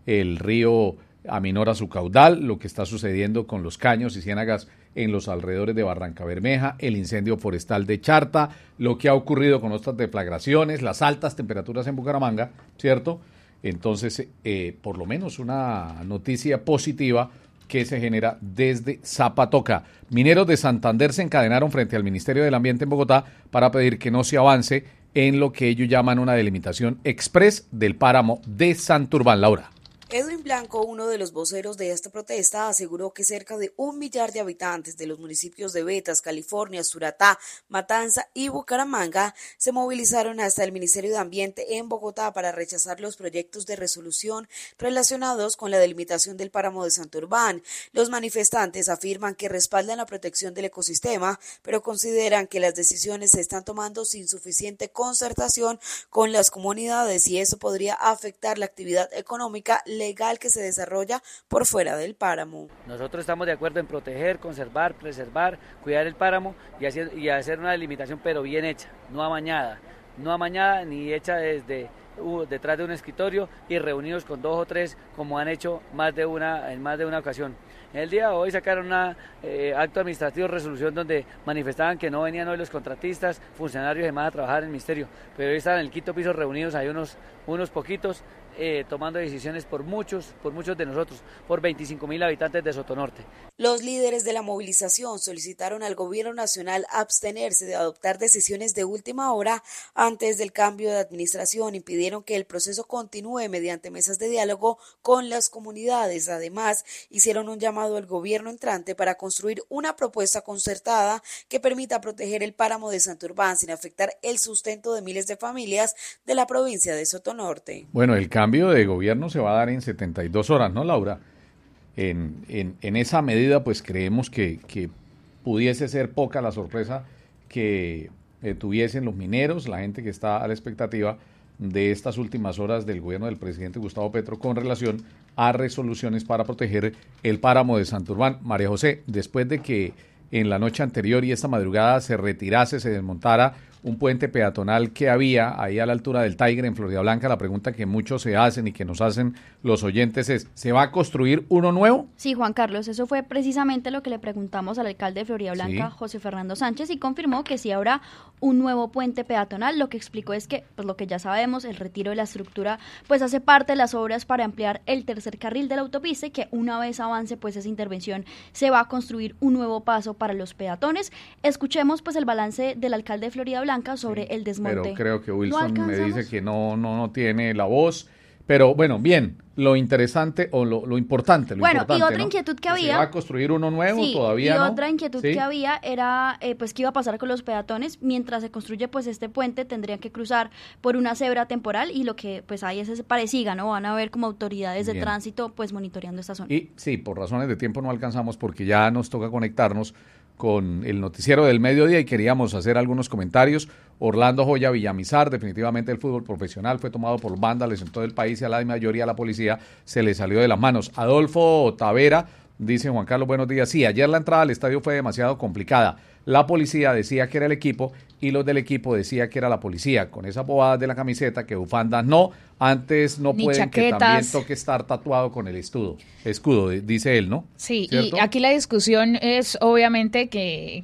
el río aminora su caudal, lo que está sucediendo con los caños y ciénagas en los alrededores de Barranca Bermeja, el incendio forestal de Charta, lo que ha ocurrido con otras deflagraciones, las altas temperaturas en Bucaramanga, ¿cierto? Entonces, por lo menos una noticia positiva que se genera desde Zapatoca. Mineros de Santander se encadenaron frente al Ministerio del Ambiente en Bogotá para pedir que no se avance en lo que ellos llaman una delimitación express del páramo de Santurbán. Laura. Edwin Blanco, uno de los voceros de esta protesta, aseguró que cerca de 1 millar de habitantes de los municipios de Betas, California, Suratá, Matanza y Bucaramanga se movilizaron hasta el Ministerio de Ambiente en Bogotá para rechazar los proyectos de resolución relacionados con la delimitación del páramo de Santurbán. Los manifestantes afirman que respaldan la protección del ecosistema, pero consideran que las decisiones se están tomando sin suficiente concertación con las comunidades y eso podría afectar la actividad económica legal que se desarrolla por fuera del páramo. Nosotros estamos de acuerdo en proteger, conservar, preservar, cuidar el páramo y hacer una delimitación pero bien hecha, no amañada ni hecha detrás de un escritorio y reunidos con 2 o 3 como han hecho en más de una ocasión. El día de hoy sacaron un acto administrativo de resolución donde manifestaban que no venían hoy los contratistas, funcionarios y demás a trabajar en el ministerio, pero hoy están en el quinto piso reunidos, hay unos poquitos tomando decisiones por muchos de nosotros, por 25.000 habitantes de Sotonorte. Los líderes de la movilización solicitaron al gobierno nacional abstenerse de adoptar decisiones de última hora antes del cambio de administración, impidieron que el proceso continúe mediante mesas de diálogo con las comunidades. Además, hicieron un llamado al gobierno entrante para construir una propuesta concertada que permita proteger el páramo de Santurbán sin afectar el sustento de miles de familias de la provincia de Sotonorte. Bueno, el cambio de gobierno se va a dar en 72 horas, ¿no, Laura? En esa medida, pues creemos que pudiese ser poca la sorpresa que tuviesen los mineros, la gente que está a la expectativa de estas últimas horas del gobierno del presidente Gustavo Petro con relación a resoluciones para proteger el páramo de Santurbán. María José, después de que en la noche anterior y esta madrugada se retirase, se desmontara un puente peatonal que había ahí a la altura del Tigre en Floridablanca, la pregunta que muchos se hacen y que nos hacen los oyentes es, ¿se va a construir uno nuevo? Sí, Juan Carlos, eso fue precisamente lo que le preguntamos al alcalde de Floridablanca, sí, José Fernando Sánchez, y confirmó que sí habrá un nuevo puente peatonal. Lo que explicó es que, pues lo que ya sabemos, el retiro de la estructura pues hace parte de las obras para ampliar el tercer carril de la autopista y que una vez avance pues esa intervención se va a construir un nuevo paso para los peatones. Escuchemos pues el balance del alcalde de Floridablanca sobre el desmonte. Pero creo que Wilson me dice que no tiene la voz, pero bueno, bien, lo interesante o lo importante, bueno, y otra ¿no? inquietud que había, ¿se va a construir uno nuevo? Sí, Todavía y no. Otra inquietud que había era pues qué iba a pasar con los peatones mientras se construye pues este puente. Tendrían que cruzar por una cebra temporal y lo que pues hay es ese pareciga, ¿no? Van a ver como autoridades de tránsito pues monitoreando esta zona. Y sí, por razones de tiempo no alcanzamos porque ya nos toca conectarnos con el noticiero del mediodía y queríamos hacer algunos comentarios. Orlando Joya Villamizar, definitivamente el fútbol profesional fue tomado por vándalos en todo el país y a la mayoría de la policía se le salió de las manos. Adolfo Tavera dice: Juan Carlos, buenos días. Sí, ayer la entrada al estadio fue demasiado complicada. La policía decía que era el equipo y los del equipo decía que era la policía. Con esas bobadas de la camiseta, que bufandas no, antes no ni pueden chaquetas. Que también toque estar tatuado con el escudo, dice él, ¿no? Sí, ¿cierto? Y aquí la discusión es obviamente que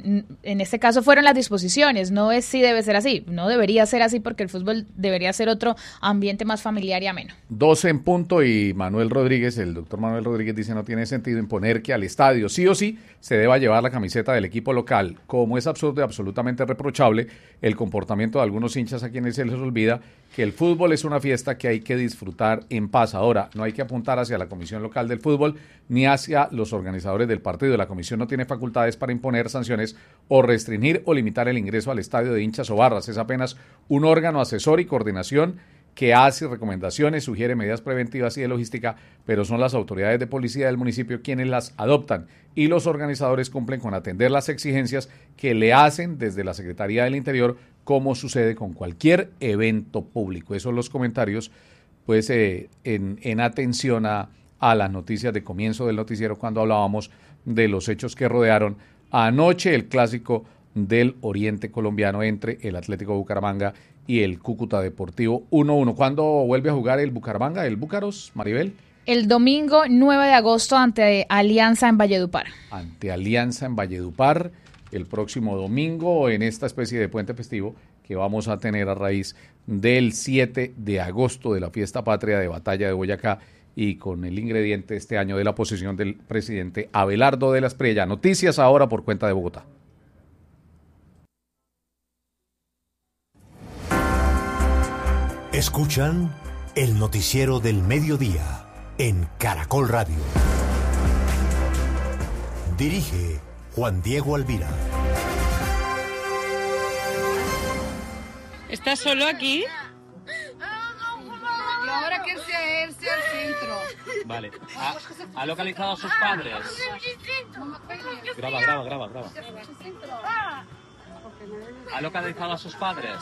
en este caso fueron las disposiciones, no es si debe ser así, no debería ser así porque el fútbol debería ser otro ambiente más familiar y ameno. 12 en punto y Manuel Rodríguez, el doctor Manuel Rodríguez dice: no tiene sentido imponer que al estadio sí o sí se deba llevar la camiseta del equipo local, como es absurdo y absolutamente reprochable el comportamiento de algunos hinchas a quienes se les olvida que el fútbol es una fiesta que hay que disfrutar en paz. Ahora, no hay que apuntar hacia la Comisión Local del Fútbol ni hacia los organizadores del partido. La comisión no tiene facultades para imponer sanciones o restringir o limitar el ingreso al estadio de hinchas o barras. Es apenas un órgano asesor y coordinación que hace recomendaciones, sugiere medidas preventivas y de logística, pero son las autoridades de policía del municipio quienes las adoptan y los organizadores cumplen con atender las exigencias que le hacen desde la Secretaría del Interior, como sucede con cualquier evento público. Esos son los comentarios, pues, en atención a las noticias de comienzo del noticiero cuando hablábamos de los hechos que rodearon anoche el clásico del oriente colombiano entre el Atlético Bucaramanga y el Cúcuta Deportivo 1-1. ¿Cuándo vuelve a jugar el Bucaramanga, el Búcaros, Maribel? El domingo 9 de agosto ante Alianza en Valledupar. Ante Alianza en Valledupar, el próximo domingo, en esta especie de puente festivo que vamos a tener a raíz del 7 de agosto de la fiesta patria de Batalla de Boyacá y con el ingrediente este año de la posesión del presidente Abelardo de la Espriella. Noticias ahora por cuenta de Bogotá. Escuchan el noticiero del mediodía en Caracol Radio. Dirige Juan Diego Alvira. ¿Estás solo aquí? Y ahora que irse al centro. Vale. ¿Ha localizado a sus padres? Graba. ¿Ha localizado a sus padres?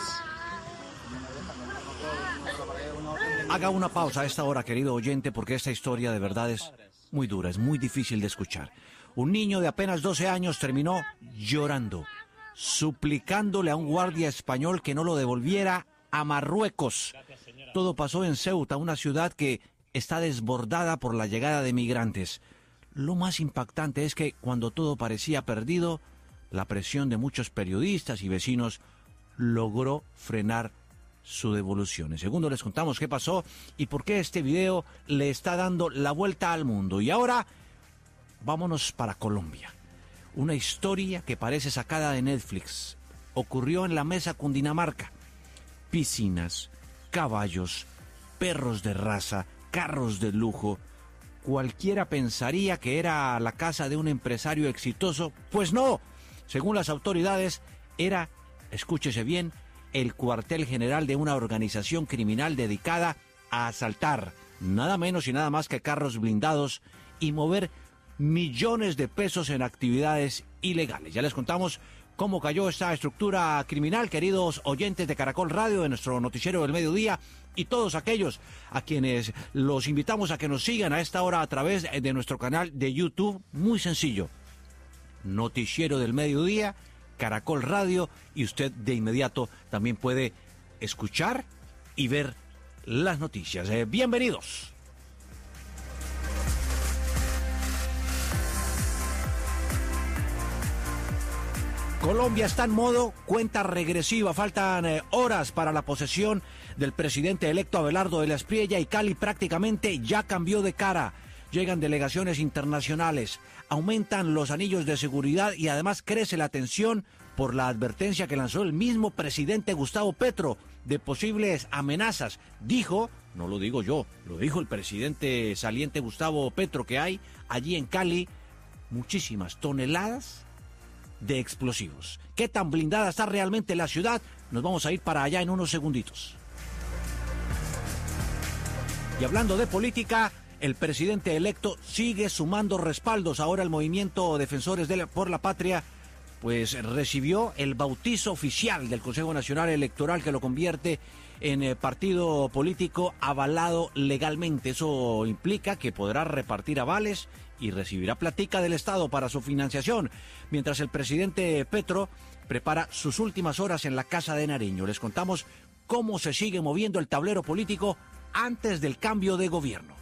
Haga una pausa a esta hora, querido oyente, porque esta historia de verdad es muy dura, es muy difícil de escuchar. Un niño de apenas 12 años terminó llorando, suplicándole a un guardia español que no lo devolviera a Marruecos. Todo pasó en Ceuta, una ciudad que está desbordada por la llegada de migrantes. Lo más impactante es que cuando todo parecía perdido, la presión de muchos periodistas y vecinos logró frenar su devolución. En segundo les contamos qué pasó y por qué este video le está dando la vuelta al mundo. Y ahora, vámonos para Colombia. Una historia que parece sacada de Netflix. Ocurrió en la Mesa, Cundinamarca. Piscinas, caballos, perros de raza, carros de lujo. Cualquiera pensaría que era la casa de un empresario exitoso. Pues no. Según las autoridades, era, escúchese bien, el cuartel general de una organización criminal dedicada a asaltar nada menos y nada más que carros blindados y mover millones de pesos en actividades ilegales. Ya les contamos cómo cayó esta estructura criminal, queridos oyentes de Caracol Radio, de nuestro noticiero del mediodía, y todos aquellos a quienes los invitamos a que nos sigan a esta hora a través de nuestro canal de YouTube. Muy sencillo, Noticiero del Mediodía, Caracol Radio, y usted de inmediato también puede escuchar y ver las noticias. Bienvenidos. Colombia está en modo cuenta regresiva. Faltan horas para la posesión del presidente electo Abelardo de la Espriella y Cali prácticamente ya cambió de cara. Llegan delegaciones internacionales, aumentan los anillos de seguridad y además crece la tensión por la advertencia que lanzó el mismo presidente Gustavo Petro de posibles amenazas. Dijo, no lo digo yo, lo dijo el presidente saliente Gustavo Petro, que hay allí en Cali muchísimas toneladas de explosivos. ¿Qué tan blindada está realmente la ciudad? Nos vamos a ir para allá en unos segunditos. Y hablando de política, el presidente electo sigue sumando respaldos. Ahora el movimiento Defensores por la Patria pues recibió el bautizo oficial del Consejo Nacional Electoral, que lo convierte en partido político avalado legalmente. Eso implica que podrá repartir avales y recibirá platica del Estado para su financiación, mientras el presidente Petro prepara sus últimas horas en la Casa de Nariño. Les contamos cómo se sigue moviendo el tablero político antes del cambio de gobierno.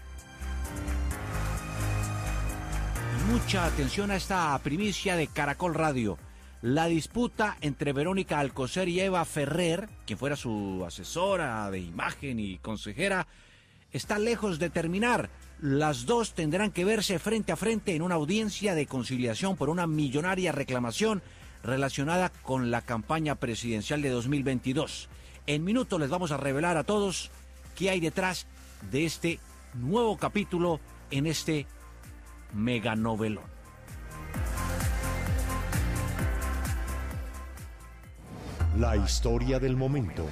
Mucha atención a esta primicia de Caracol Radio. La disputa entre Verónica Alcocer y Eva Ferrer, quien fuera su asesora de imagen y consejera, está lejos de terminar. Las dos tendrán que verse frente a frente en una audiencia de conciliación por una millonaria reclamación relacionada con la campaña presidencial de 2022. En minutos les vamos a revelar a todos qué hay detrás de este nuevo capítulo en este meganovelón. La historia del momento.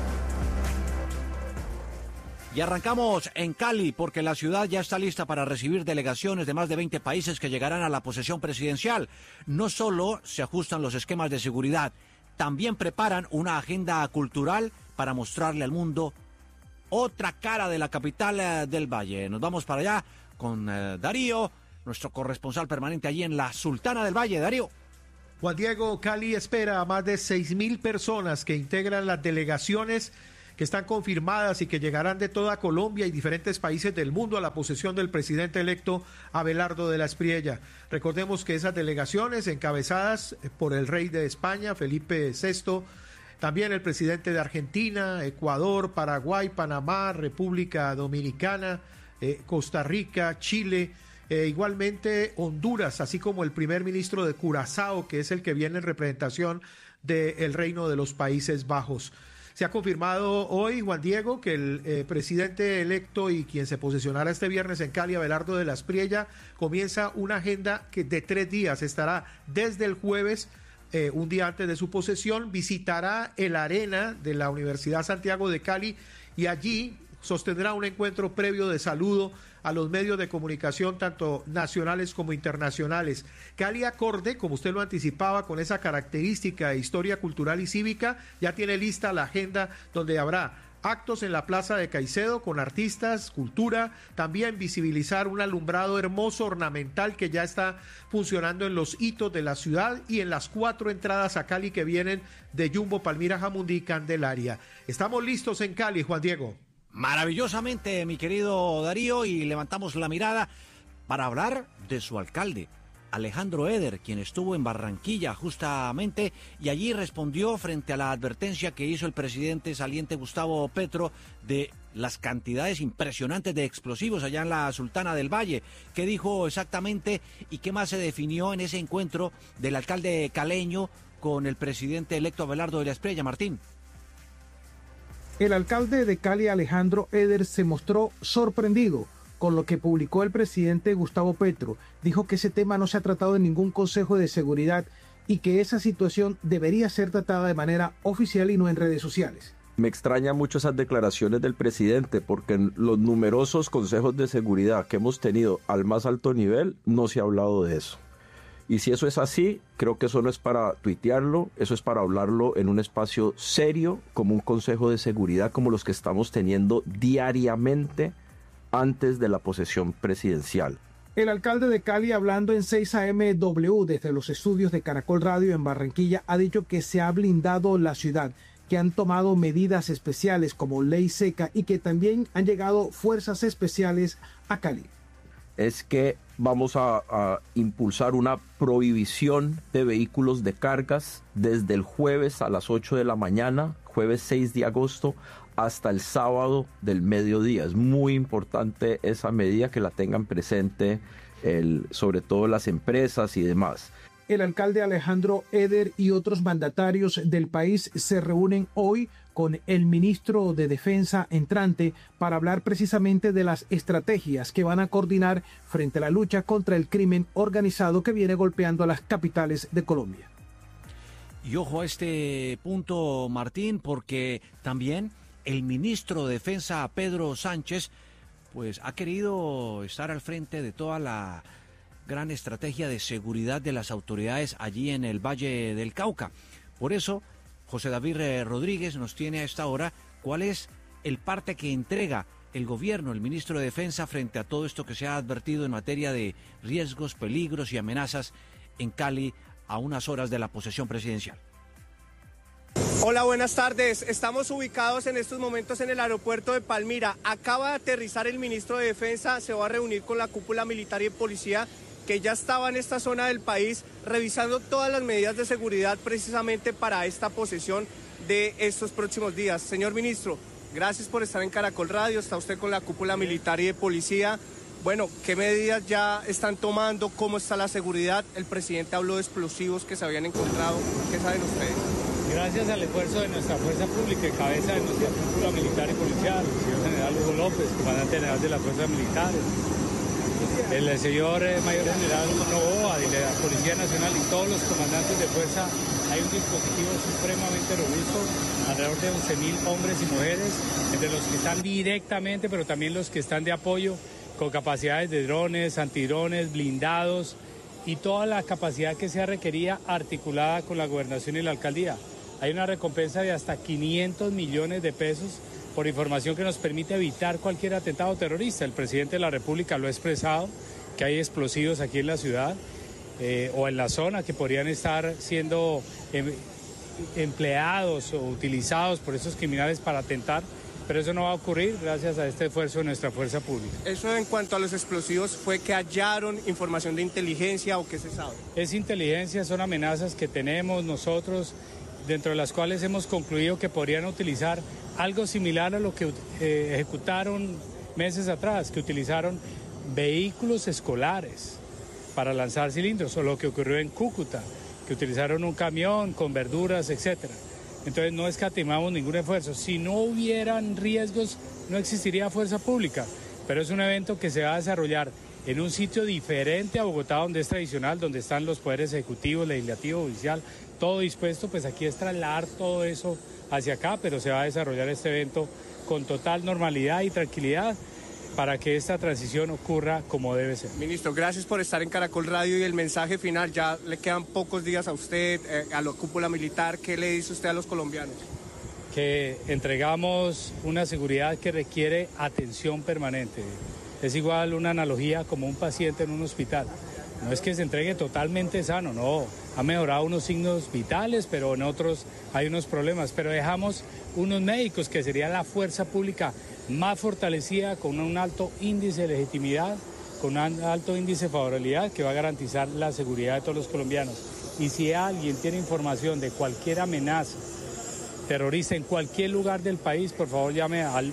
Y arrancamos en Cali porque la ciudad ya está lista para recibir delegaciones de más de 20 países que llegarán a la posesión presidencial. No solo se ajustan los esquemas de seguridad, también preparan una agenda cultural para mostrarle al mundo otra cara de la capital del Valle. Nos vamos para allá con Darío, nuestro corresponsal permanente allí en la Sultana del Valle. Darío. Juan Diego, Cali espera a más de 6.000 personas que integran las delegaciones que están confirmadas y que llegarán de toda Colombia y diferentes países del mundo a la posesión del presidente electo Abelardo de la Espriella. Recordemos que esas delegaciones encabezadas por el rey de España, Felipe VI, también el presidente de Argentina, Ecuador, Paraguay, Panamá, República Dominicana, Costa Rica, Chile, igualmente Honduras, así como el primer ministro de Curazao, que es el que viene en representación del Reino de los Países Bajos. Se ha confirmado hoy, Juan Diego, que el presidente electo y quien se posesionará este viernes en Cali, Abelardo de la Espriella, comienza una agenda que de 3 días estará desde el jueves, un día antes de su posesión, visitará el Arena de la Universidad Santiago de Cali y allí sostendrá un encuentro previo de saludo a los medios de comunicación, tanto nacionales como internacionales. Cali, acorde, como usted lo anticipaba, con esa característica de historia cultural y cívica, ya tiene lista la agenda donde habrá actos en la Plaza de Caicedo con artistas, cultura, también visibilizar un alumbrado hermoso, ornamental, que ya está funcionando en los hitos de la ciudad y en las 4 entradas a Cali que vienen de Jumbo, Palmira, Jamundí y Candelaria. Estamos listos en Cali, Juan Diego. Maravillosamente, mi querido Darío, y levantamos la mirada para hablar de su alcalde, Alejandro Eder, quien estuvo en Barranquilla justamente y allí respondió frente a la advertencia que hizo el presidente saliente Gustavo Petro de las cantidades impresionantes de explosivos allá en la Sultana del Valle. ¿Qué dijo exactamente y qué más se definió en ese encuentro del alcalde caleño con el presidente electo Abelardo de la Espriella, Martín? El alcalde de Cali, Alejandro Eder, se mostró sorprendido con lo que publicó el presidente Gustavo Petro. Dijo que ese tema no se ha tratado en ningún consejo de seguridad y que esa situación debería ser tratada de manera oficial y no en redes sociales. Me extraña mucho esas declaraciones del presidente porque en los numerosos consejos de seguridad que hemos tenido al más alto nivel no se ha hablado de eso. Y si eso es así, creo que eso no es para tuitearlo, eso es para hablarlo en un espacio serio, como un consejo de seguridad como los que estamos teniendo diariamente antes de la posesión presidencial. El alcalde de Cali, hablando en 6am desde los estudios de Caracol Radio en Barranquilla, ha dicho que se ha blindado la ciudad, que han tomado medidas especiales como ley seca y que también han llegado fuerzas especiales a Cali. Es que vamos a impulsar una prohibición de vehículos de cargas desde el jueves a las 8 de la mañana, jueves 6 de agosto, hasta el sábado del mediodía. Es muy importante esa medida, que la tengan presente, sobre todo las empresas y demás. El alcalde Alejandro Eder y otros mandatarios del país se reúnen hoy con el ministro de Defensa entrante para hablar precisamente de las estrategias que van a coordinar frente a la lucha contra el crimen organizado que viene golpeando a las capitales de Colombia. Y ojo a este punto, Martín, porque también el ministro de Defensa, Pedro Sánchez, pues ha querido estar al frente de toda la gran estrategia de seguridad de las autoridades allí en el Valle del Cauca. Por eso, José David Rodríguez nos tiene a esta hora cuál es el parte que entrega el gobierno, el ministro de Defensa, frente a todo esto que se ha advertido en materia de riesgos, peligros y amenazas en Cali a unas horas de la posesión presidencial. Hola, buenas tardes. Estamos ubicados en estos momentos en el aeropuerto de Palmira. Acaba de aterrizar el ministro de Defensa, se va a reunir con la cúpula militar y policía que ya estaba en esta zona del país revisando todas las medidas de seguridad precisamente para esta posesión de estos próximos días. Señor ministro, gracias por estar en Caracol Radio, está usted con la cúpula militar y de policía. Bueno, ¿qué medidas ya están tomando? ¿Cómo está la seguridad? El presidente habló de explosivos que se habían encontrado. ¿Qué saben ustedes? Gracias al esfuerzo de nuestra fuerza pública en cabeza de nuestra cúpula militar y policial, el señor general Hugo López, comandante general de las fuerzas militares, el señor mayor general Novoa de la Policía Nacional y todos los comandantes de fuerza, hay un dispositivo supremamente robusto, alrededor de 11.000 hombres y mujeres, entre los que están directamente, pero también los que están de apoyo, con capacidades de drones, antidrones, blindados y toda la capacidad que sea requerida articulada con la gobernación y la alcaldía. Hay una recompensa de hasta 500 millones de pesos por información que nos permite evitar cualquier atentado terrorista. El presidente de la República lo ha expresado, que hay explosivos aquí en la ciudad o en la zona que podrían estar siendo empleados o utilizados por esos criminales para atentar, pero eso no va a ocurrir gracias a este esfuerzo de nuestra fuerza pública. Eso en cuanto a los explosivos, ¿fue que hallaron información de inteligencia o qué se sabe? Es inteligencia, son amenazas que tenemos nosotros, dentro de las cuales hemos concluido que podrían utilizar algo similar a lo que ejecutaron meses atrás, que utilizaron vehículos escolares para lanzar cilindros, o lo que ocurrió en Cúcuta, que utilizaron un camión con verduras, etcétera. Entonces no escatimamos ningún esfuerzo. Si no hubieran riesgos, no existiría fuerza pública, pero es un evento que se va a desarrollar en un sitio diferente a Bogotá, donde es tradicional, donde están los poderes ejecutivos, legislativo, judicial, todo dispuesto. Pues aquí es trasladar todo eso hacia acá, pero se va a desarrollar este evento con total normalidad y tranquilidad para que esta transición ocurra como debe ser. Ministro, gracias por estar en Caracol Radio, y el mensaje final, ya le quedan pocos días a usted, a la cúpula militar, ¿qué le dice usted a los colombianos? Que entregamos una seguridad que requiere atención permanente. Es igual una analogía como un paciente en un hospital. No es que se entregue totalmente sano, no. Ha mejorado unos signos vitales, pero en otros hay unos problemas. Pero dejamos unos médicos que sería la fuerza pública más fortalecida, con un alto índice de legitimidad, con un alto índice de favorabilidad que va a garantizar la seguridad de todos los colombianos. Y si alguien tiene información de cualquier amenaza terrorista en cualquier lugar del país, por favor llame al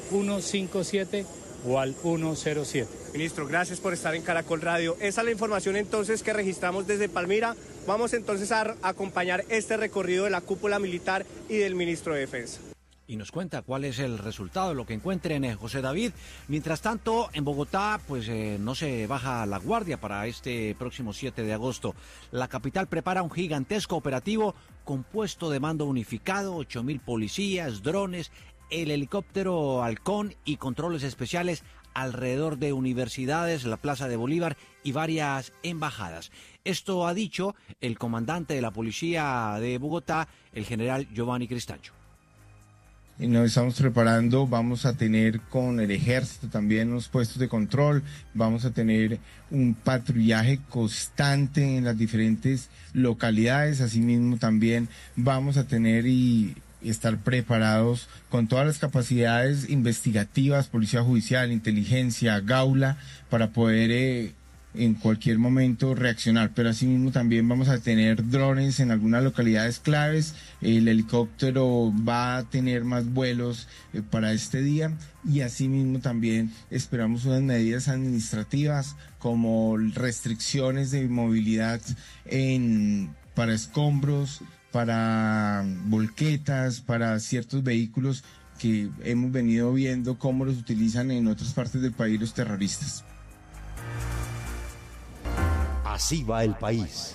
157 o al 107. Ministro, gracias por estar en Caracol Radio. Esa es la información entonces que registramos desde Palmira. Vamos entonces a acompañar este recorrido de la cúpula militar y del ministro de Defensa. Y nos cuenta cuál es el resultado de lo que encuentren, José David. Mientras tanto, en Bogotá, pues no se baja la guardia para este próximo 7 de agosto. La capital prepara un gigantesco operativo compuesto de mando unificado, 8.000 policías, drones, el helicóptero Halcón y controles especiales alrededor de universidades, la Plaza de Bolívar y varias embajadas. Esto ha dicho el comandante de la policía de Bogotá, el general Giovanni Cristancho. Nos estamos preparando, vamos a tener con el ejército también unos puestos de control, vamos a tener un patrullaje constante en las diferentes localidades, asimismo también vamos a tener y estar preparados con todas las capacidades investigativas, policía judicial, inteligencia, gaula, para poder en cualquier momento reaccionar, pero asimismo también vamos a tener drones en algunas localidades claves, el helicóptero va a tener más vuelos para este día, y asimismo también esperamos unas medidas administrativas como restricciones de movilidad para escombros, para volquetas, para ciertos vehículos que hemos venido viendo cómo los utilizan en otras partes del país los terroristas. Así va el país.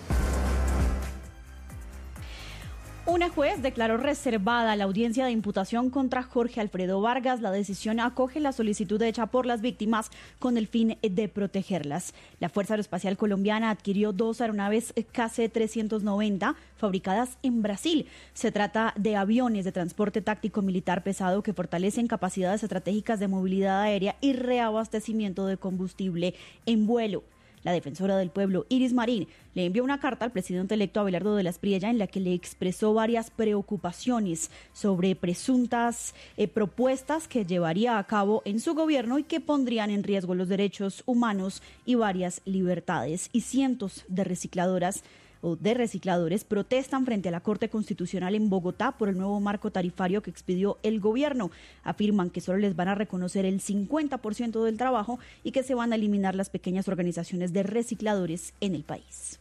Una juez declaró reservada la audiencia de imputación contra Jorge Alfredo Vargas. La decisión acoge la solicitud hecha por las víctimas con el fin de protegerlas. La Fuerza Aeroespacial Colombiana adquirió 2 aeronaves KC-390 fabricadas en Brasil. Se trata de aviones de transporte táctico militar pesado que fortalecen capacidades estratégicas de movilidad aérea y reabastecimiento de combustible en vuelo. La defensora del pueblo, Iris Marín, le envió una carta al presidente electo Abelardo de la Espriella en la que le expresó varias preocupaciones sobre presuntas propuestas que llevaría a cabo en su gobierno y que pondrían en riesgo los derechos humanos y varias libertades. Y cientos de recicladores protestan frente a la Corte Constitucional en Bogotá por el nuevo marco tarifario que expidió el gobierno. Afirman que solo les van a reconocer el 50% del trabajo y que se van a eliminar las pequeñas organizaciones de recicladores en el país.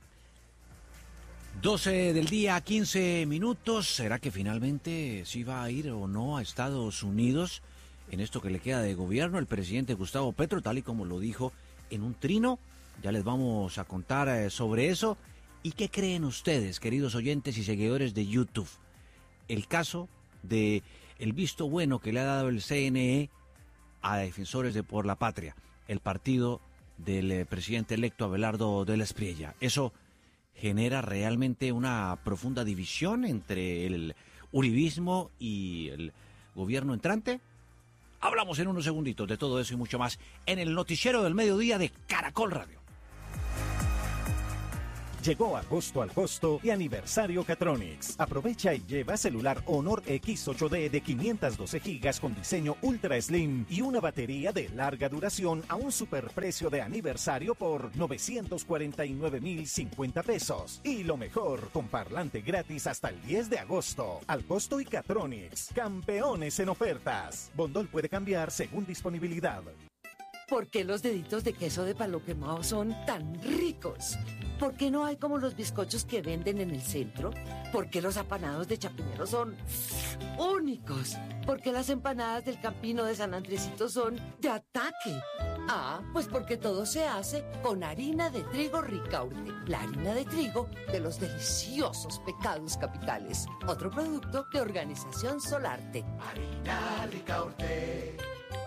12 del día, 15 minutos. ¿Será que finalmente sí va a ir o no a Estados Unidos en esto que le queda de gobierno el presidente Gustavo Petro, tal y como lo dijo en un trino? Ya les vamos a contar sobre eso. ¿Y qué creen ustedes, queridos oyentes y seguidores de YouTube? El caso de el visto bueno que le ha dado el CNE a Defensores de Por la Patria, el partido del presidente electo Abelardo de la Espriella. Eso genera realmente una profunda división entre el uribismo y el gobierno entrante. Hablamos en unos segunditos de todo eso y mucho más en el noticiero del mediodía de Caracol Radio. Llegó agosto al costo y aniversario Catronics. Aprovecha y lleva celular Honor X8D de 512 GB con diseño Ultra Slim y una batería de larga duración a un superprecio de aniversario por 949.050 pesos. Y lo mejor, con parlante gratis hasta el 10 de agosto. Al costo y Catronics, campeones en ofertas. Bondol puede cambiar según disponibilidad. ¿Por qué los deditos de queso de palo quemado son tan ricos? ¿Por qué no hay como los bizcochos que venden en el centro? ¿Por qué los apanados de Chapinero son únicos? ¿Por qué las empanadas del Campino de San Andresito son de ataque? Ah, pues porque todo se hace con harina de trigo Ricaurte, la harina de trigo de los deliciosos pecados capitales. Otro producto de Organización Solarte. Harina Ricaurte.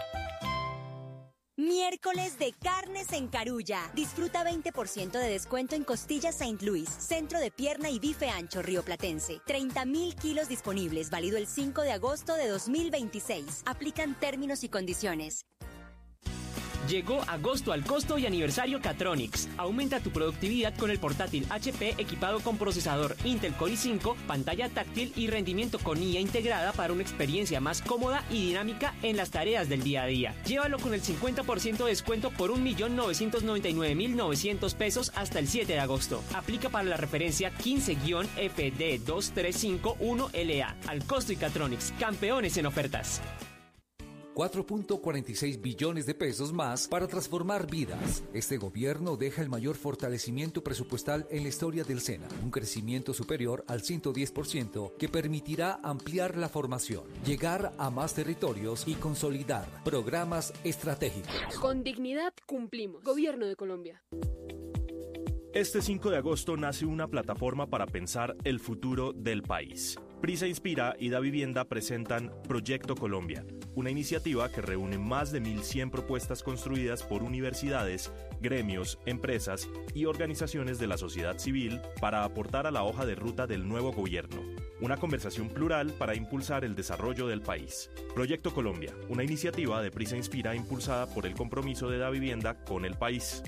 Miércoles de carnes en Carulla. Disfruta 20% de descuento en costillas Saint Louis, centro de pierna y bife ancho rioplatense. 30.000 kilos disponibles, válido el 5 de agosto de 2026. Aplican términos y condiciones. Llegó agosto al costo y aniversario Catronics. Aumenta tu productividad con el portátil HP equipado con procesador Intel Core i5, pantalla táctil y rendimiento con IA integrada para una experiencia más cómoda y dinámica en las tareas del día a día. Llévalo con el 50% de descuento por 1.999.900 pesos hasta el 7 de agosto. Aplica para la referencia 15-FD2351LA. Al costo y Catronics, campeones en ofertas. 4.46 billones de pesos más para transformar vidas. Este gobierno deja el mayor fortalecimiento presupuestal en la historia del SENA, un crecimiento superior al 110% que permitirá ampliar la formación, llegar a más territorios y consolidar programas estratégicos. Con dignidad cumplimos. Gobierno de Colombia. Este 5 de agosto nace una plataforma para pensar el futuro del país. Prisa Inspira y Da Vivienda presentan Proyecto Colombia, una iniciativa que reúne más de 1.100 propuestas construidas por universidades, gremios, empresas y organizaciones de la sociedad civil para aportar a la hoja de ruta del nuevo gobierno. Una conversación plural para impulsar el desarrollo del país. Proyecto Colombia, una iniciativa de Prisa Inspira impulsada por el compromiso de Da Vivienda con el país.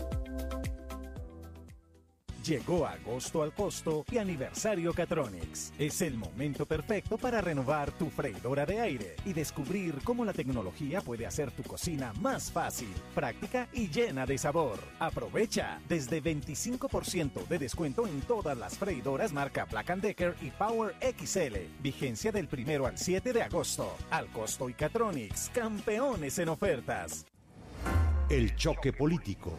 Llegó agosto al costo y aniversario Catronics. Es el momento perfecto para renovar tu freidora de aire y descubrir cómo la tecnología puede hacer tu cocina más fácil, práctica y llena de sabor. Aprovecha desde 25% de descuento en todas las freidoras marca Black & Decker y Power XL. Vigencia del 1 al 7 de agosto. Al costo y Catronics, campeones en ofertas. El choque político.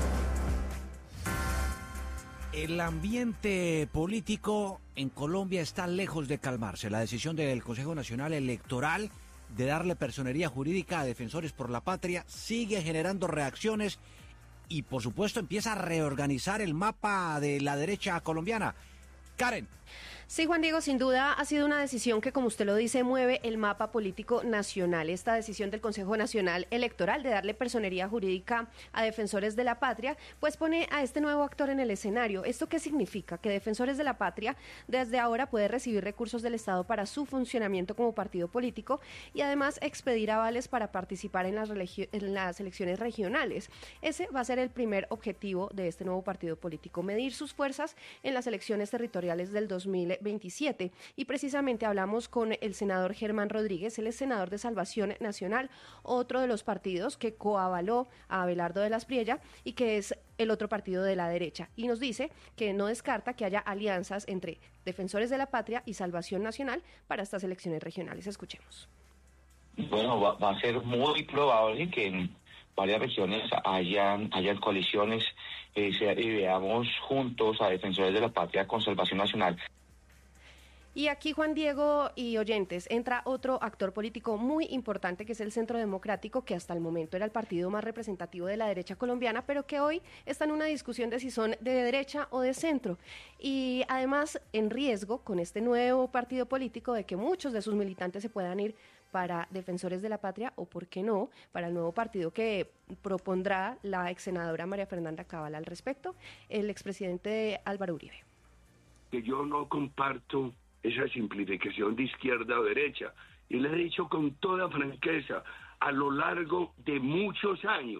El ambiente político en Colombia está lejos de calmarse. La decisión del Consejo Nacional Electoral de darle personería jurídica a Defensores por la Patria sigue generando reacciones y, por supuesto, empieza a reorganizar el mapa de la derecha colombiana. Karen. Sí, Juan Diego, sin duda ha sido una decisión que, como usted lo dice, mueve el mapa político nacional. Esta decisión del Consejo Nacional Electoral de darle personería jurídica a Defensores de la Patria, pues pone a este nuevo actor en el escenario. ¿Esto qué significa? Que Defensores de la Patria desde ahora puede recibir recursos del Estado para su funcionamiento como partido político y además expedir avales para participar en las elecciones regionales. Ese va a ser el primer objetivo de este nuevo partido político, medir sus fuerzas en las elecciones territoriales del 2027. Y precisamente hablamos con el senador Germán Rodríguez, él es senador de Salvación Nacional, otro de los partidos que coavaló a Abelardo de la Espriella y que es el otro partido de la derecha. Y nos dice que no descarta que haya alianzas entre Defensores de la Patria y Salvación Nacional para estas elecciones regionales. Escuchemos. Bueno, va a ser muy probable que en varias regiones hayan coaliciones y veamos juntos a Defensores de la Patria con Salvación Nacional. Y aquí, Juan Diego y oyentes, entra otro actor político muy importante que es el Centro Democrático, que hasta el momento era el partido más representativo de la derecha colombiana, pero que hoy está en una discusión de si son de derecha o de centro. Y además en riesgo con este nuevo partido político de que muchos de sus militantes se puedan ir para Defensores de la Patria o, por qué no, para el nuevo partido que propondrá la ex senadora María Fernanda Cabal. Al respecto, el expresidente Álvaro Uribe. Que yo no comparto esa simplificación de izquierda o derecha. Y le he dicho con toda franqueza, a lo largo de muchos años,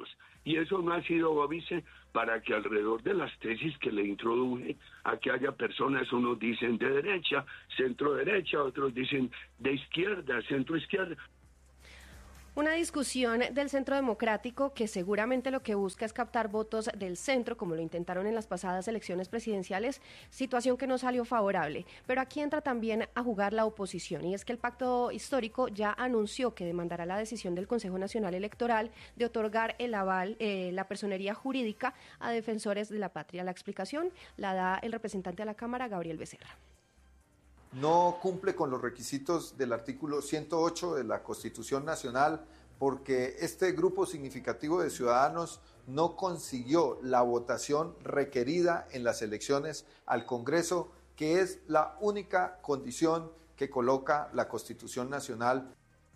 Y eso no ha sido óbice para que alrededor de las tesis que le introduje, aquí haya personas, unos dicen de derecha, centro derecha, otros dicen de izquierda, centro izquierda. Una discusión del Centro Democrático que seguramente lo que busca es captar votos del centro, como lo intentaron en las pasadas elecciones presidenciales, situación que no salió favorable. Pero aquí entra también a jugar la oposición, y es que el Pacto Histórico ya anunció que demandará la decisión del Consejo Nacional Electoral de otorgar el aval, la personería jurídica a defensores de la patria. La explicación la da el representante a la Cámara, Gabriel Becerra. No cumple con los requisitos del artículo 108 de la Constitución Nacional porque este grupo significativo de ciudadanos no consiguió la votación requerida en las elecciones al Congreso, que es la única condición que coloca la Constitución Nacional.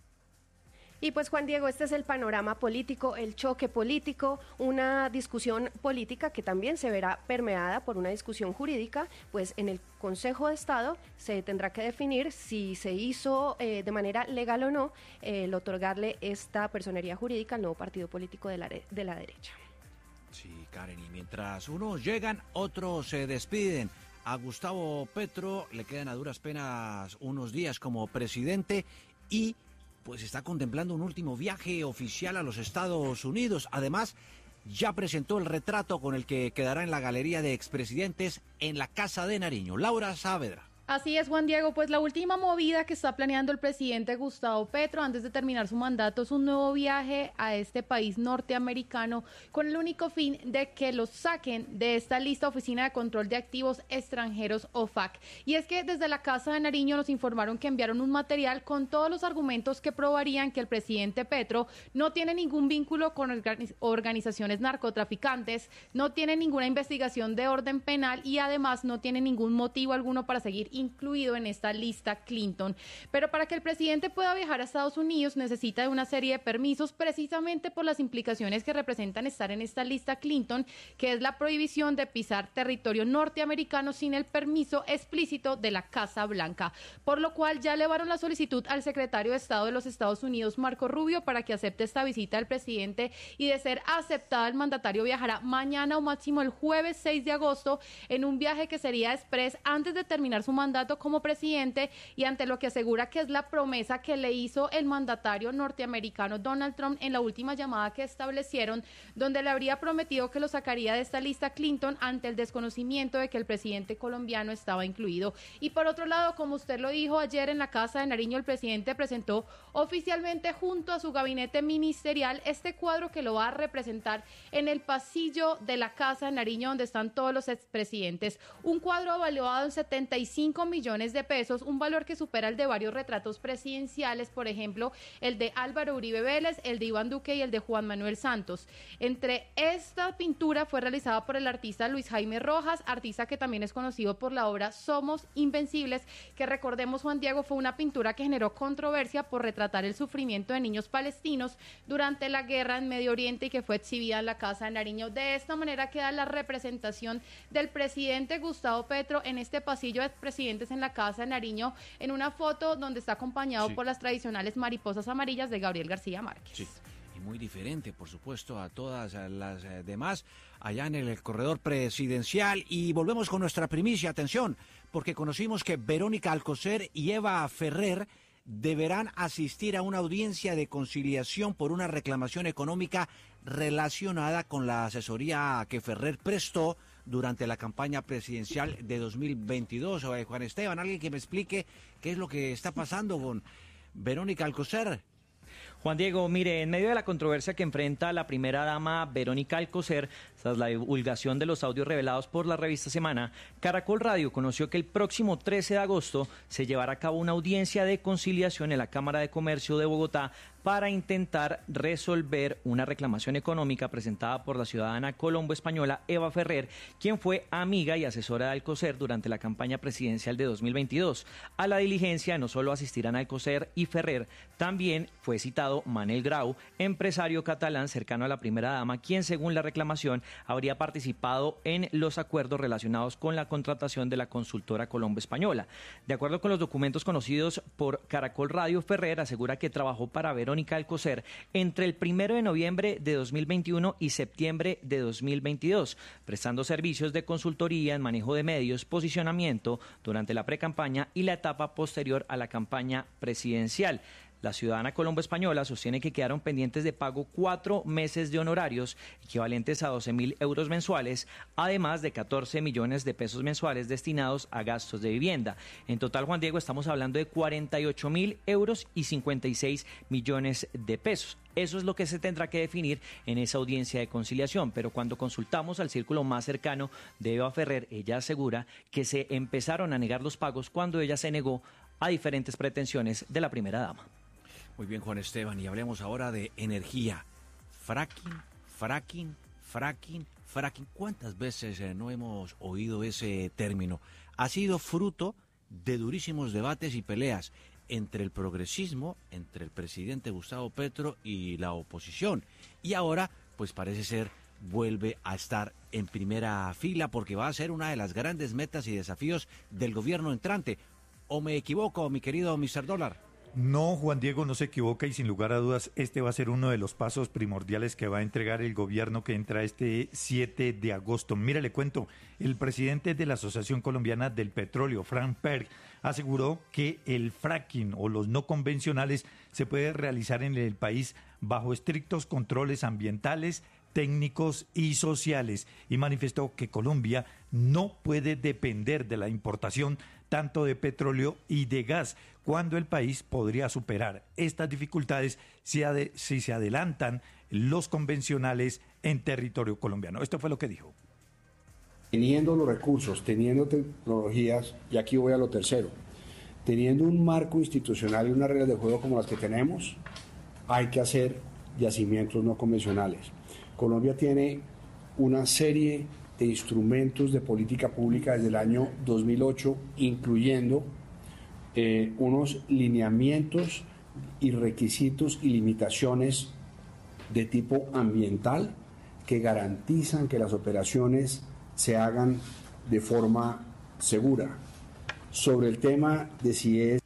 Y pues Juan Diego, este es el panorama político, el choque político, una discusión política que también se verá permeada por una discusión jurídica, pues en el Consejo de Estado se tendrá que definir si se hizo de manera legal o no el otorgarle esta personería jurídica al nuevo partido político de la derecha. Sí, Karen, y mientras unos llegan, otros se despiden. A Gustavo Petro le quedan a duras penas unos días como presidente y pues está contemplando un último viaje oficial a los Estados Unidos. Además, ya presentó el retrato con el que quedará en la galería de expresidentes en la Casa de Nariño. Laura Saavedra. Así es, Juan Diego, pues la última movida que está planeando el presidente Gustavo Petro antes de terminar su mandato es un nuevo viaje a este país norteamericano con el único fin de que los saquen de esta lista Oficina de Control de Activos Extranjeros, OFAC. Y es que desde la Casa de Nariño nos informaron que enviaron un material con todos los argumentos que probarían que el presidente Petro no tiene ningún vínculo con organizaciones narcotraficantes, no tiene ninguna investigación de orden penal y además no tiene ningún motivo alguno para seguir incluido en esta lista Clinton. Pero para que el presidente pueda viajar a Estados Unidos necesita de una serie de permisos precisamente por las implicaciones que representan estar en esta lista Clinton, que es la prohibición de pisar territorio norteamericano sin el permiso explícito de la Casa Blanca, por lo cual ya elevaron la solicitud al secretario de Estado de los Estados Unidos, Marco Rubio, para que acepte esta visita del presidente y de ser aceptada el mandatario viajará mañana o máximo el jueves 6 de agosto en un viaje que sería express antes de terminar su mandato como presidente y ante lo que asegura que es la promesa que le hizo el mandatario norteamericano Donald Trump en la última llamada que establecieron, donde le habría prometido que lo sacaría de esta lista Clinton ante el desconocimiento de que el presidente colombiano estaba incluido. Y por otro lado, como usted lo dijo ayer en la Casa de Nariño, el presidente presentó oficialmente junto a su gabinete ministerial este cuadro que lo va a representar en el pasillo de la Casa de Nariño donde están todos los expresidentes. Un cuadro evaluado en 75 millones de pesos, un valor que supera el de varios retratos presidenciales, por ejemplo, el de Álvaro Uribe Vélez, el de Iván Duque y el de Juan Manuel Santos. Entre esta pintura fue realizada por el artista Luis Jaime Rojas, artista que también es conocido por la obra Somos Invencibles, que recordemos, Juan Diego, fue una pintura que generó controversia por retratar el sufrimiento de niños palestinos durante la guerra en Medio Oriente y que fue exhibida en la Casa de Nariño. De esta manera queda la representación del presidente Gustavo Petro en este pasillo de presidentes en la Casa de Nariño en una foto donde está acompañado por las tradicionales mariposas amarillas de Gabriel García Márquez. Sí. Y muy diferente, por supuesto, a todas las demás allá en el corredor presidencial. Y volvemos con nuestra primicia, atención, porque conocimos que Verónica Alcocer y Eva Ferrer deberán asistir a una audiencia de conciliación por una reclamación económica relacionada con la asesoría que Ferrer prestó durante la campaña presidencial de 2022. Juan Esteban, alguien que me explique qué es lo que está pasando con Verónica Alcocer. Juan Diego, mire, en medio de la controversia que enfrenta la primera dama Verónica Alcocer, tras la divulgación de los audios revelados por la revista Semana, Caracol Radio conoció que el próximo 13 de agosto se llevará a cabo una audiencia de conciliación en la Cámara de Comercio de Bogotá para intentar resolver una reclamación económica presentada por la ciudadana colombo-española Eva Ferrer, quien fue amiga y asesora de Alcocer durante la campaña presidencial de 2022. A la diligencia no solo asistirán Alcocer y Ferrer, también fue citado Manel Grau, empresario catalán cercano a la primera dama, quien según la reclamación habría participado en los acuerdos relacionados con la contratación de la consultora colombo-española. De acuerdo con los documentos conocidos por Caracol Radio, Ferrer asegura que trabajó para Verónica Verónica Alcocer entre el 1 de noviembre de 2021 y septiembre de 2022, prestando servicios de consultoría en manejo de medios, posicionamiento durante la precampaña y la etapa posterior a la campaña presidencial. La ciudadana colombo-española sostiene que quedaron pendientes de pago 4 meses de honorarios, equivalentes a 12.000 euros mensuales, además de 14 millones de pesos mensuales destinados a gastos de vivienda. En total, Juan Diego, estamos hablando de 48.000 euros y 56 millones de pesos. Eso es lo que se tendrá que definir en esa audiencia de conciliación, pero cuando consultamos al círculo más cercano de Eva Ferrer, ella asegura que se empezaron a negar los pagos cuando ella se negó a diferentes pretensiones de la primera dama. Muy bien, Juan Esteban, y hablemos ahora de energía. Fracking. ¿Cuántas veces no hemos oído ese término? Ha sido fruto de durísimos debates y peleas entre el progresismo, entre el presidente Gustavo Petro y la oposición. Y ahora, pues parece ser, vuelve a estar en primera fila porque va a ser una de las grandes metas y desafíos del gobierno entrante. ¿O me equivoco, mi querido Mr. Dólar? No, Juan Diego no se equivoca y sin lugar a dudas este va a ser uno de los pasos primordiales que va a entregar el gobierno que entra este 7 de agosto. Mire, le cuento, el presidente de la Asociación Colombiana del Petróleo, Frank Perg, aseguró que el fracking o los no convencionales se puede realizar en el país bajo estrictos controles ambientales, técnicos y sociales, y manifestó que Colombia no puede depender de la importación tanto de petróleo y de gas, cuando el país podría superar estas dificultades si se adelantan los convencionales en territorio colombiano. Esto fue lo que dijo. Teniendo los recursos, teniendo tecnologías, y aquí voy a lo tercero, teniendo un marco institucional y unas reglas de juego como las que tenemos, hay que hacer yacimientos no convencionales. Colombia tiene una serie de instrumentos de política pública desde el año 2008, incluyendo unos lineamientos y requisitos y limitaciones de tipo ambiental que garantizan que las operaciones se hagan de forma segura. Sobre el tema de si es...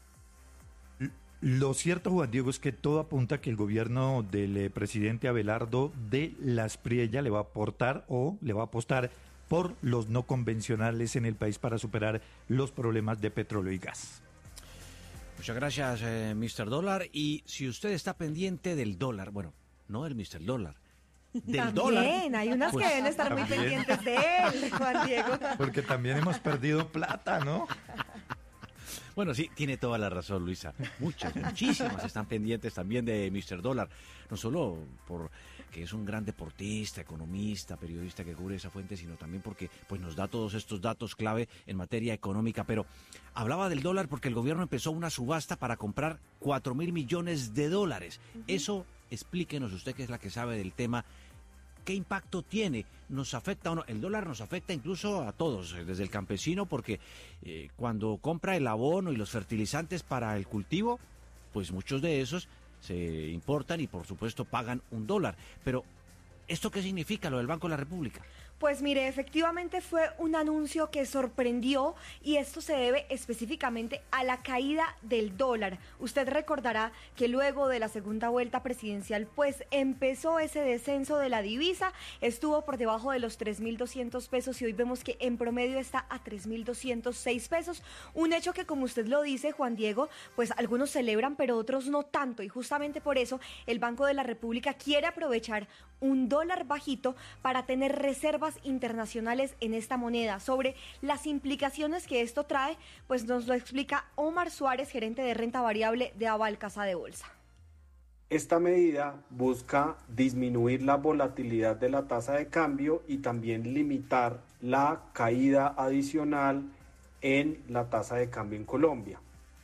Lo cierto, Juan Diego, es que todo apunta a que el gobierno del presidente Abelardo de la Espriella le va a aportar o le va a apostar por los no convencionales en el país para superar los problemas de petróleo y gas. Muchas gracias, Mr. Dólar. Y si usted está pendiente del dólar, bueno, no del Mr. Dólar, del también, dólar. Hay unas pues, que deben estar muy pendientes de él, Juan Diego. Porque también hemos perdido plata, ¿no? Bueno, sí, tiene toda la razón, Luisa. Muchísimas están pendientes también de Mr. Dólar. No solo porque es un gran deportista, economista, periodista que cubre esa fuente, sino también porque pues, nos da todos estos datos clave en materia económica. Pero hablaba del dólar porque el gobierno empezó una subasta para comprar 4.000 millones de dólares. Eso, explíquenos usted, que es la que sabe del tema. ¿Qué impacto tiene? ¿Nos afecta o no? El dólar nos afecta incluso a todos, desde el campesino, porque cuando compra el abono y los fertilizantes para el cultivo, pues muchos de esos se importan y por supuesto pagan $1. Pero, ¿esto qué significa, lo del Banco de la República? Pues mire, efectivamente fue un anuncio que sorprendió y esto se debe específicamente a la caída del dólar. Usted recordará que luego de la segunda vuelta presidencial pues empezó ese descenso de la divisa, estuvo por debajo de los 3.200 pesos y hoy vemos que en promedio está a 3.206 pesos. Un hecho que, como usted lo dice, Juan Diego, pues algunos celebran pero otros no tanto, y justamente por eso el Banco de la República quiere aprovechar un dólar bajito para tener reservas internacionales en esta moneda. Sobre las implicaciones que esto trae, pues nos lo explica Omar Suárez, gerente de renta variable de Aval Casa de Bolsa. Esta medida busca disminuir la volatilidad de la tasa de cambio y también limitar la caída adicional en la tasa de cambio en Colombia.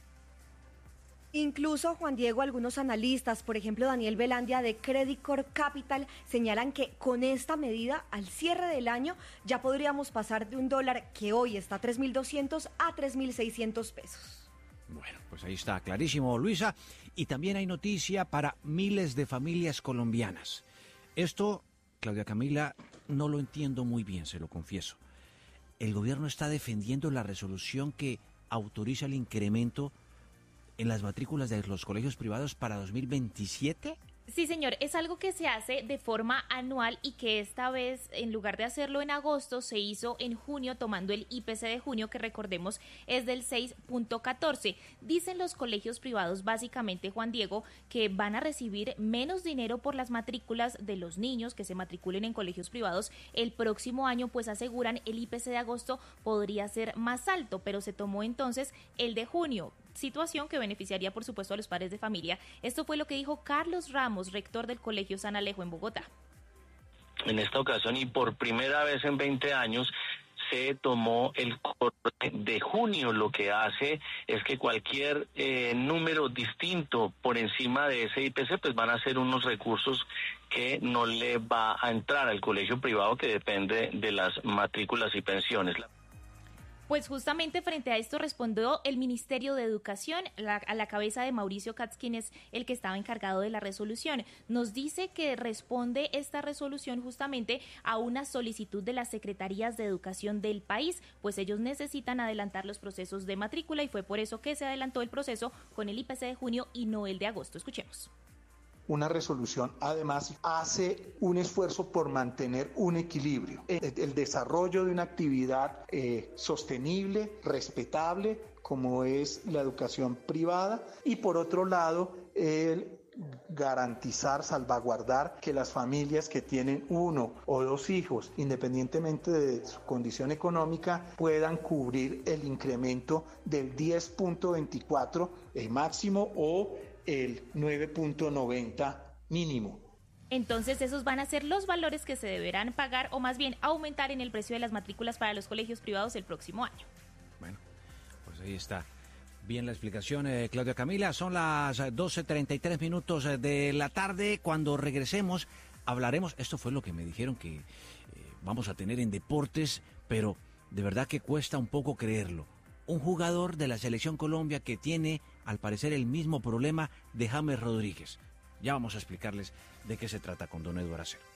Incluso, Juan Diego, algunos analistas, por ejemplo Daniel Velandia de Credit Corp Capital, señalan que con esta medida al cierre del año ya podríamos pasar de un dólar que hoy está a 3.200 a 3.600 pesos. Bueno, pues ahí está clarísimo, Luisa. Y también hay noticia para miles de familias colombianas. Esto, Claudia Camila, no lo entiendo muy bien, se lo confieso. El gobierno está defendiendo la resolución que autoriza el incremento en las matrículas de los colegios privados para 2027? Sí, señor, es algo que se hace de forma anual y que esta vez, en lugar de hacerlo en agosto, se hizo en junio, tomando el IPC de junio, que recordemos es del 6.14. Dicen los colegios privados, básicamente, Juan Diego, que van a recibir menos dinero por las matrículas de los niños que se matriculen en colegios privados el próximo año, pues aseguran el IPC de agosto podría ser más alto, pero se tomó entonces el de junio. Situación que beneficiaría, por supuesto, a los padres de familia. Esto fue lo que dijo Carlos Ramos, rector del Colegio San Alejo en Bogotá. En esta ocasión y por primera vez en 20 años se tomó el corte de junio. Lo que hace es que cualquier número distinto por encima de ese IPC pues van a ser unos recursos que no le va a entrar al colegio privado, que depende de las matrículas y pensiones. Pues justamente frente a esto respondió el Ministerio de Educación, a la cabeza de Mauricio Katz, quien es el que estaba encargado de la resolución. Nos dice que responde esta resolución justamente a una solicitud de las secretarías de educación del país, pues ellos necesitan adelantar los procesos de matrícula y fue por eso que se adelantó el proceso con el IPC de junio y no el de agosto. Escuchemos. Una resolución, además, hace un esfuerzo por mantener un equilibrio, el desarrollo de una actividad sostenible, respetable, como es la educación privada, y por otro lado, el garantizar, salvaguardar que las familias que tienen 1 o 2 hijos, independientemente de su condición económica, puedan cubrir el incremento del 10.24 máximo o el 9.90 mínimo. Entonces esos van a ser los valores que se deberán pagar o más bien aumentar en el precio de las matrículas para los colegios privados el próximo año. Bueno, pues ahí está. Bien la explicación, Claudia Camila. Son las 12:33 minutos de la tarde. Cuando regresemos hablaremos, esto fue lo que me dijeron que vamos a tener en deportes, pero de verdad que cuesta un poco creerlo. Un jugador de la Selección Colombia que tiene, al parecer, el mismo problema de James Rodríguez. Ya vamos a explicarles de qué se trata con don Eduardo Acero.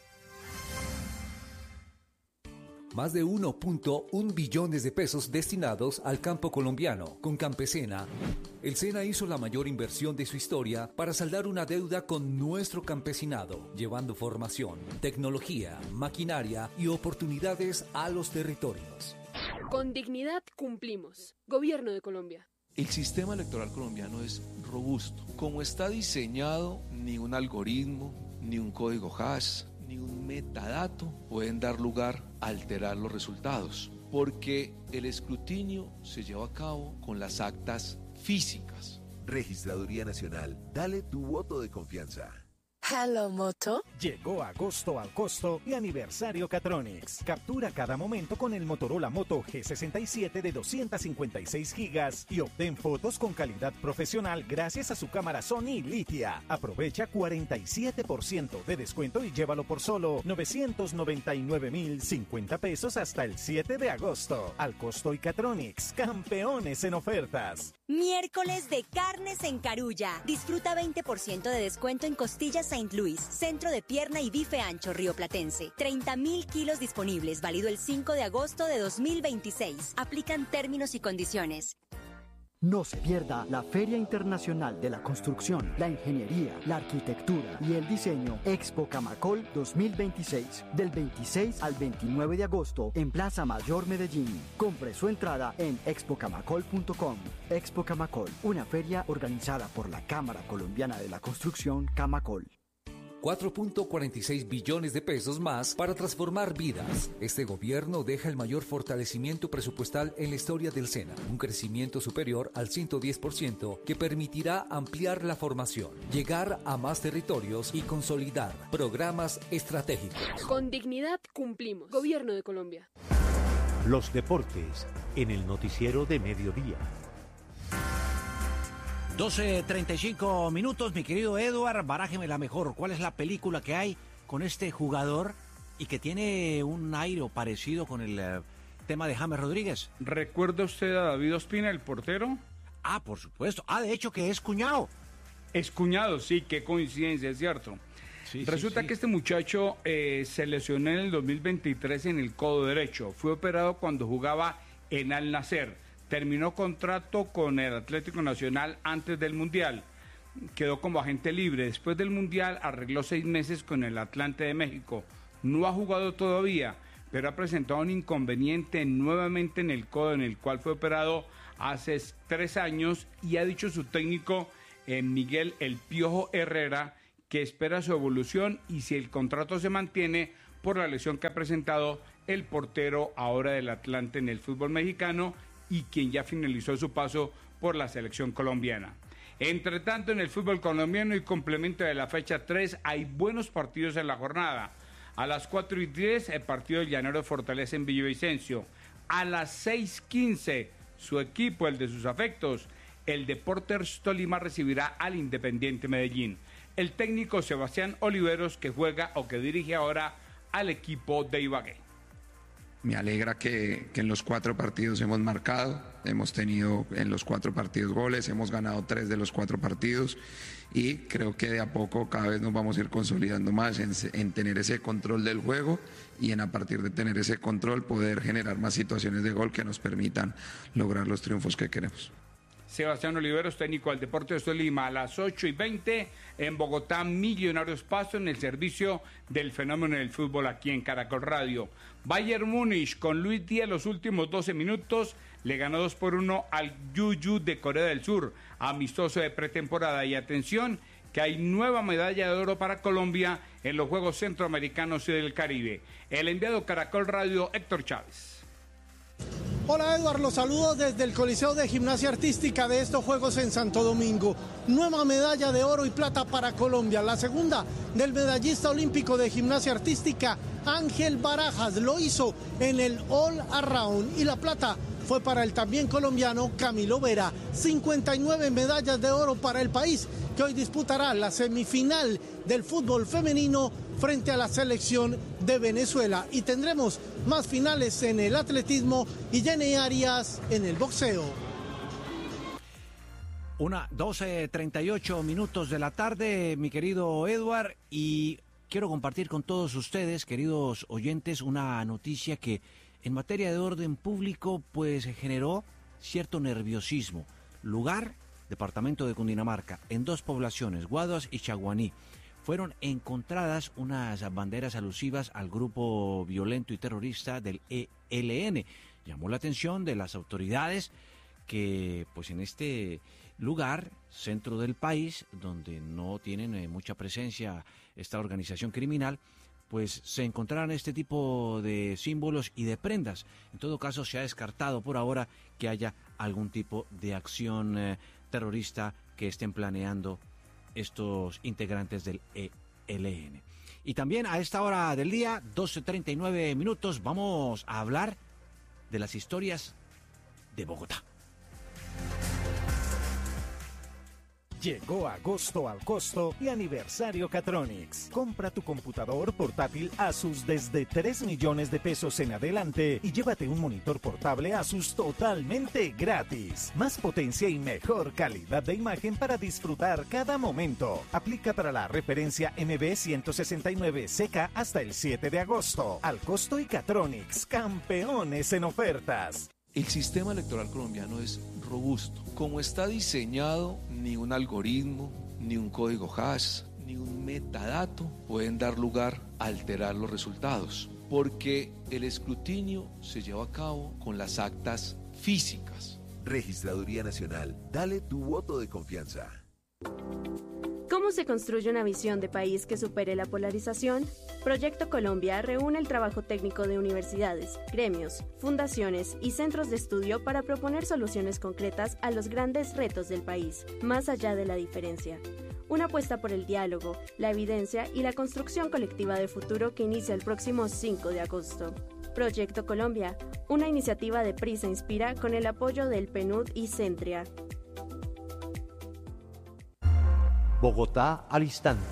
Más de 1.1 billones de pesos destinados al campo colombiano. Con Campesina, el SENA hizo la mayor inversión de su historia para saldar una deuda con nuestro campesinado, llevando formación, tecnología, maquinaria y oportunidades a los territorios. Con dignidad cumplimos. Gobierno de Colombia. El sistema electoral colombiano es robusto. Como está diseñado, ni un algoritmo, ni un código hash, ni un metadato pueden dar lugar a alterar los resultados, porque el escrutinio se lleva a cabo con las actas físicas. Registraduría Nacional, dale tu voto de confianza. Hello Moto. Llegó agosto al costo y aniversario Catronics. Captura cada momento con el Motorola Moto G67 de 256 gigas y obtén fotos con calidad profesional gracias a su cámara Sony Litia. Aprovecha 47% de descuento y llévalo por solo 999.050 pesos hasta el 7 de agosto. Al costo y Catronics, campeones en ofertas. Miércoles de carnes en Carulla. Disfruta 20% de descuento en costillas Saint Louis, centro de pierna y bife ancho rioplatense. 30.000 kilos disponibles, válido el 5 de agosto de 2026. Aplican términos y condiciones. No se pierda la Feria Internacional de la Construcción, la Ingeniería, la Arquitectura y el Diseño Expo Camacol 2026, del 26 al 29 de agosto en Plaza Mayor Medellín. Compre su entrada en expocamacol.com. Expo Camacol, una feria organizada por la Cámara Colombiana de la Construcción, Camacol. 4.46 billones de pesos más para transformar vidas. Este gobierno deja el mayor fortalecimiento presupuestal en la historia del SENA, un crecimiento superior al 110% que permitirá ampliar la formación, llegar a más territorios y consolidar programas estratégicos. Con dignidad cumplimos. Gobierno de Colombia. Los deportes en el noticiero de mediodía. 12:35 minutos, mi querido Eduard, barájeme la mejor. ¿Cuál es la película que hay con este jugador y que tiene un aire parecido con el tema de James Rodríguez? ¿Recuerda usted a David Ospina, el portero? Ah, por supuesto. Ah, de hecho que es cuñado. Es cuñado, sí, qué coincidencia, es cierto. Sí, Resulta que este muchacho se lesionó en el 2023 en el codo derecho. Fue operado cuando jugaba en Al Nassr. terminó contrato con el Atlético Nacional antes del Mundial. Quedó como agente libre. Después del Mundial arregló 6 meses con el Atlante de México. No ha jugado todavía, pero ha presentado un inconveniente nuevamente en el codo, en el cual fue operado hace 3 años, y ha dicho su técnico Miguel El Piojo Herrera que espera su evolución y si el contrato se mantiene por la lesión que ha presentado el portero ahora del Atlante en el fútbol mexicano y quien ya finalizó su paso por la selección colombiana. Entre tanto, en el fútbol colombiano y complemento de la fecha 3 hay buenos partidos en la jornada. A las 4:10 el partido del Llanero Fortaleza en Villavicencio. A las 6:15 su equipo, el de sus afectos, el Deportes Tolima, recibirá al Independiente Medellín. El técnico Sebastián Oliveros, que juega o que dirige ahora al equipo de Ibagué. Me alegra que en los 4 partidos hemos marcado, hemos tenido en los 4 partidos goles, hemos ganado 3 de los 4 partidos y creo que de a poco cada vez nos vamos a ir consolidando más en tener ese control del juego y en a partir de tener ese control poder generar más situaciones de gol que nos permitan lograr los triunfos que queremos. Sebastián Oliveros, técnico del Deportes Tolima. A las 8:20 en Bogotá, Millonarios Pasto en el servicio del fenómeno del fútbol aquí en Caracol Radio. Bayern Múnich con Luis Díaz los últimos 12 minutos le ganó 2-1 al Yuyu de Corea del Sur, amistoso de pretemporada. Y atención que hay nueva medalla de oro para Colombia en los Juegos Centroamericanos y del Caribe. El enviado Caracol Radio, Héctor Chávez. Hola Eduardo, los saludo desde el Coliseo de Gimnasia Artística de estos Juegos en Santo Domingo. Nueva medalla de oro y plata para Colombia, la segunda del medallista olímpico de Gimnasia Artística Ángel Barajas, lo hizo en el All Around, y la plata fue para el también colombiano Camilo Vera. 59 medallas de oro para el país, que hoy disputará la semifinal del fútbol femenino frente a la selección de Venezuela. Y tendremos más finales en el atletismo y Jenny Arias en el boxeo. 12:38 minutos de la tarde, mi querido Edward, y quiero compartir con todos ustedes, queridos oyentes, una noticia que en materia de orden público pues generó cierto nerviosismo. Lugar, departamento de Cundinamarca, en 2 poblaciones, Guaduas y Chaguaní, fueron encontradas unas banderas alusivas al grupo violento y terrorista del ELN. Llamó la atención de las autoridades que pues en este lugar, centro del país, donde no tienen mucha presencia esta organización criminal, pues se encontraran este tipo de símbolos y de prendas. En todo caso, se ha descartado por ahora que haya algún tipo de acción terrorista que estén planeando estos integrantes del ELN. Y también a esta hora del día, 12:39 minutos, vamos a hablar de las historias de Bogotá. Llegó agosto al costo y aniversario Catronics. Compra tu computador portátil Asus desde 3 millones de pesos en adelante y llévate un monitor portable Asus totalmente gratis. Más potencia y mejor calidad de imagen para disfrutar cada momento. Aplica para la referencia MB169CK hasta el 7 de agosto. Al costo y Catronics, campeones en ofertas. El sistema electoral colombiano es robusto. Como está diseñado, ni un algoritmo, ni un código hash, ni un metadato pueden dar lugar a alterar los resultados, porque el escrutinio se lleva a cabo con las actas físicas. Registraduría Nacional, dale tu voto de confianza. ¿Cómo se construye una visión de país que supere la polarización? Proyecto Colombia reúne el trabajo técnico de universidades, gremios, fundaciones y centros de estudio para proponer soluciones concretas a los grandes retos del país, más allá de la diferencia. Una apuesta por el diálogo, la evidencia y la construcción colectiva de futuro que inicia el próximo 5 de agosto. Proyecto Colombia, una iniciativa de Prisa Inspira con el apoyo del PNUD y Centria. Bogotá al instante.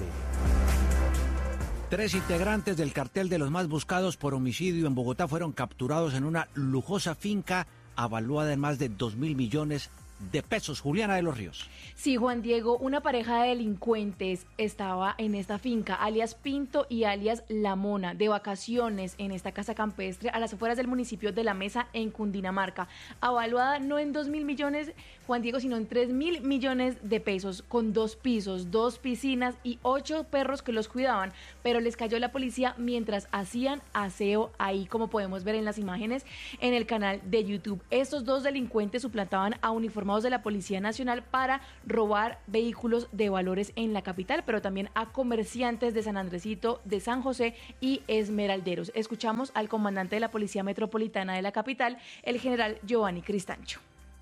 3 integrantes del cartel de los más buscados por homicidio en Bogotá fueron capturados en una lujosa finca avaluada en más de 2.000 millones de pesos. Juliana de los Ríos. Sí, Juan Diego, una pareja de delincuentes estaba en esta finca, alias Pinto y alias La Mona, de vacaciones en esta casa campestre a las afueras del municipio de La Mesa, en Cundinamarca, avaluada no en 2.000 millones, Juan Diego, sino en 3.000 millones de pesos, con 2 pisos, 2 piscinas y 8 perros que los cuidaban, pero les cayó la policía mientras hacían aseo ahí, como podemos ver en las imágenes en el canal de YouTube. Estos 2 delincuentes suplantaban a uniformados de la Policía Nacional para robar vehículos de valores en la capital, pero también a comerciantes de San Andresito, de San José y Esmeralderos. Escuchamos al comandante de la Policía Metropolitana de la capital, el general Giovanni Cristancho.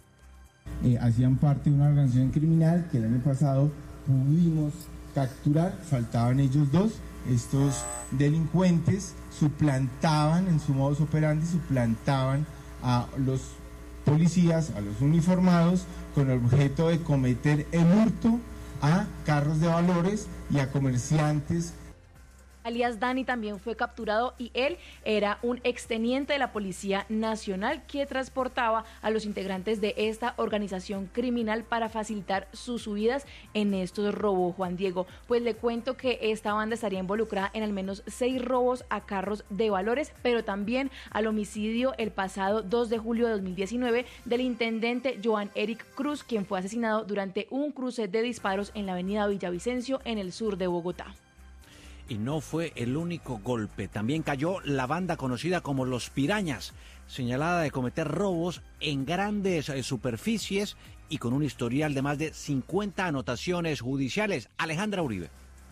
Hacían parte de una organización criminal que el año pasado pudimos capturar, faltaban ellos 2. Estos delincuentes suplantaban, en su modus operandi, suplantaban a los policías, a los uniformados, con el objeto de cometer el hurto a carros de valores y a comerciantes. Alias Dani también fue capturado y él era un exteniente de la Policía Nacional que transportaba a los integrantes de esta organización criminal para facilitar sus subidas en estos robos, Juan Diego. Pues le cuento que esta banda estaría involucrada en al menos 6 robos a carros de valores, pero también al homicidio el pasado 2 de julio de 2019 del intendente Joan Eric Cruz, quien fue asesinado durante un cruce de disparos en la avenida Villavicencio, en el sur de Bogotá. Y no fue el único golpe. También cayó la banda conocida como Los Pirañas, señalada de cometer robos en grandes superficies y con un historial de más de 50 anotaciones judiciales. Alejandra Uribe.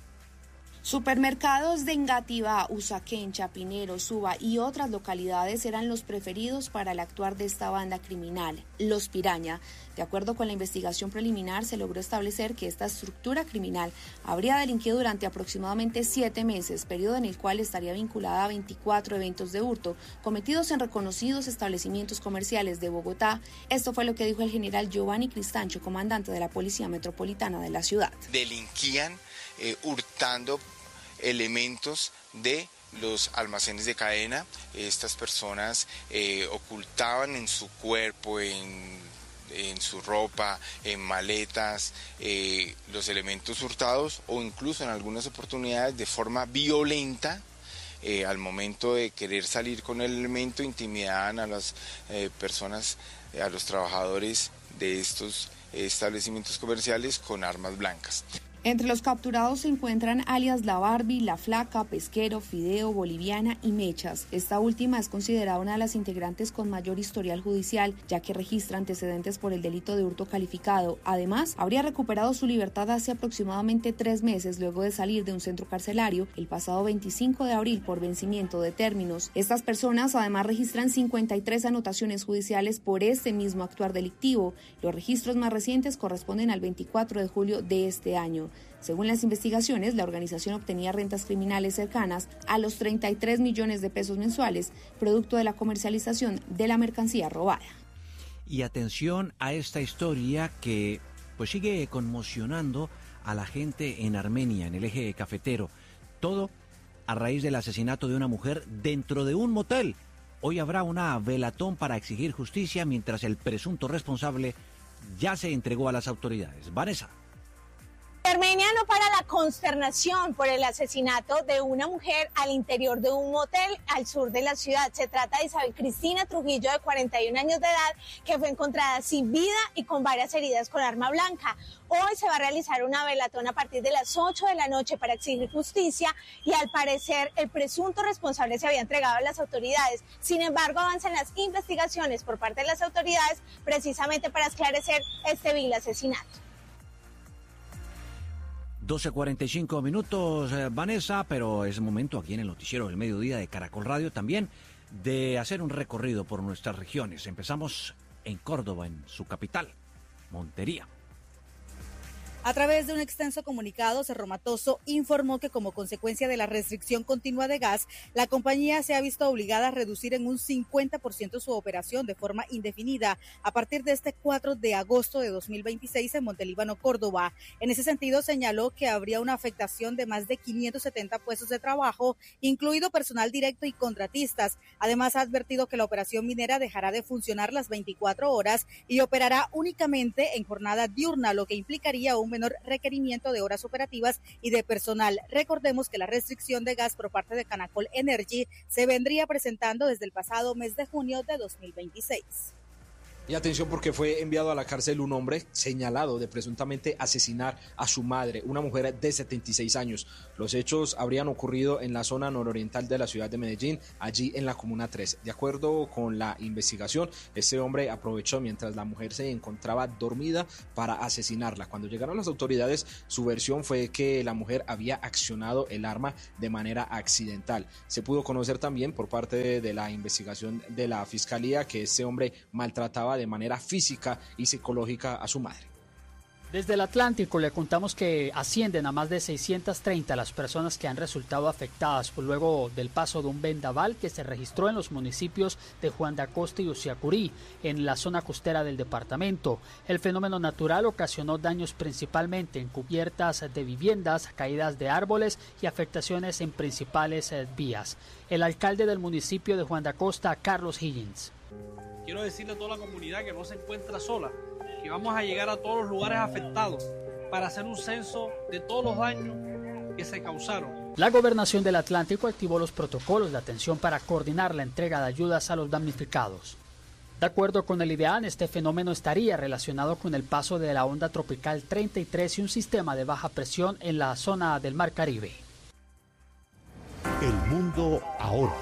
Supermercados de Engativá, Usaquén, Chapinero, Suba y otras localidades eran los preferidos para el actuar de esta banda criminal, Los Piraña. De acuerdo con la investigación preliminar, se logró establecer que esta estructura criminal habría delinquido durante aproximadamente 7 meses, periodo en el cual estaría vinculada a 24 eventos de hurto cometidos en reconocidos establecimientos comerciales de Bogotá. Esto fue lo que dijo el general Giovanni Cristancho, comandante de la Policía Metropolitana de la ciudad. Delinquían hurtando elementos de los almacenes de cadena. Estas personas ocultaban en su cuerpo, en su ropa, en maletas, los elementos hurtados, o incluso en algunas oportunidades de forma violenta. Al momento de querer salir con el elemento, intimidaban a las personas, a los trabajadores de estos establecimientos comerciales con armas blancas. Entre los capturados se encuentran alias La Barbie, La Flaca, Pesquero, Fideo, Boliviana y Mechas. Esta última es considerada una de las integrantes con mayor historial judicial, ya que registra antecedentes por el delito de hurto calificado. Además, habría recuperado su libertad hace aproximadamente 3 meses luego de salir de un centro carcelario el pasado 25 de abril por vencimiento de términos. Estas personas además registran 53 anotaciones judiciales por este mismo actuar delictivo. Los registros más recientes corresponden al 24 de julio de este año. Según las investigaciones, la organización obtenía rentas criminales cercanas a los 33 millones de pesos mensuales, producto de la comercialización de la mercancía robada. Y atención a esta historia que pues sigue conmocionando a la gente en Armenia, en el eje cafetero. Todo a raíz del asesinato de una mujer dentro de un motel. Hoy habrá una velatón para exigir justicia mientras el presunto responsable ya se entregó a las autoridades. Vanessa. Armenia no para la consternación por el asesinato de una mujer al interior de un motel al sur de la ciudad. Se trata de Isabel Cristina Trujillo, de 41 años de edad, que fue encontrada sin vida y con varias heridas con arma blanca. Hoy se va a realizar una velatón a partir de las 8 de la noche para exigir justicia y al parecer el presunto responsable se había entregado a las autoridades. Sin embargo, avanzan las investigaciones por parte de las autoridades precisamente para esclarecer este vil asesinato. 12:45 minutos, Vanessa, pero es momento aquí en el noticiero del mediodía de Caracol Radio también de hacer un recorrido por nuestras regiones. Empezamos en Córdoba, en su capital, Montería. A través de un extenso comunicado, Cerro Matoso informó que como consecuencia de la restricción continua de gas, la compañía se ha visto obligada a reducir en un 50% su operación de forma indefinida a partir de este 4 de agosto de 2026 en Montelíbano, Córdoba. En ese sentido, señaló que habría una afectación de más de 570 puestos de trabajo, incluido personal directo y contratistas. Además, ha advertido que la operación minera dejará de funcionar las 24 horas y operará únicamente en jornada diurna, lo que implicaría un menor requerimiento de horas operativas y de personal. Recordemos que la restricción de gas por parte de Canacol Energy se vendría presentando desde el pasado mes de junio de 2026. Y atención porque fue enviado a la cárcel un hombre señalado de presuntamente asesinar a su madre, una mujer de 76 años. Los hechos habrían ocurrido en la zona nororiental de la ciudad de Medellín, allí en la Comuna 3. De acuerdo con la investigación, este hombre aprovechó mientras la mujer se encontraba dormida para asesinarla. Cuando llegaron las autoridades, su versión fue que la mujer había accionado el arma de manera accidental. Se pudo conocer también por parte de la investigación de la Fiscalía que este hombre maltrataba de manera física y psicológica a su madre. Desde el Atlántico le contamos que ascienden a más de 630 las personas que han resultado afectadas luego del paso de un vendaval que se registró en los municipios de Juan de Acosta y Uciacurí, en la zona costera del departamento. El fenómeno natural ocasionó daños principalmente en cubiertas de viviendas, caídas de árboles y afectaciones en principales vías. El alcalde del municipio de Juan de Acosta, Carlos Higgins. Quiero decirle a toda la comunidad que no se encuentra sola, que vamos a llegar a todos los lugares afectados para hacer un censo de todos los daños que se causaron. La Gobernación del Atlántico activó los protocolos de atención para coordinar la entrega de ayudas a los damnificados. De acuerdo con el IDEAN, este fenómeno estaría relacionado con el paso de la onda tropical 33 y un sistema de baja presión en la zona del Mar Caribe. El mundo ahora.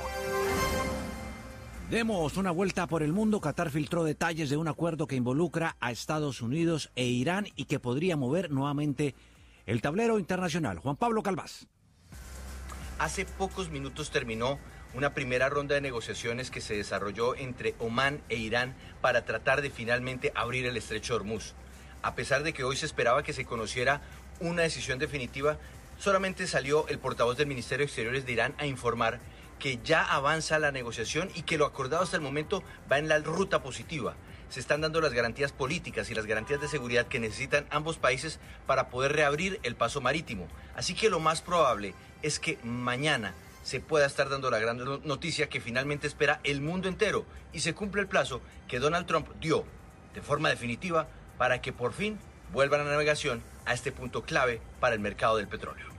Demos una vuelta por el mundo. Qatar filtró detalles de un acuerdo que involucra a Estados Unidos e Irán y que podría mover nuevamente el tablero internacional. Juan Pablo Calvás. Hace pocos minutos terminó una primera ronda de negociaciones que se desarrolló entre Omán e Irán para tratar de finalmente abrir el estrecho de Hormuz. A pesar de que hoy se esperaba que se conociera una decisión definitiva, solamente salió el portavoz del Ministerio de Exteriores de Irán a informar que ya avanza la negociación y que lo acordado hasta el momento va en la ruta positiva. Se están dando las garantías políticas y las garantías de seguridad que necesitan ambos países para poder reabrir el paso marítimo. Así que lo más probable es que mañana se pueda estar dando la gran noticia que finalmente espera el mundo entero y se cumple el plazo que Donald Trump dio de forma definitiva para que por fin vuelva la navegación a este punto clave para el mercado del petróleo.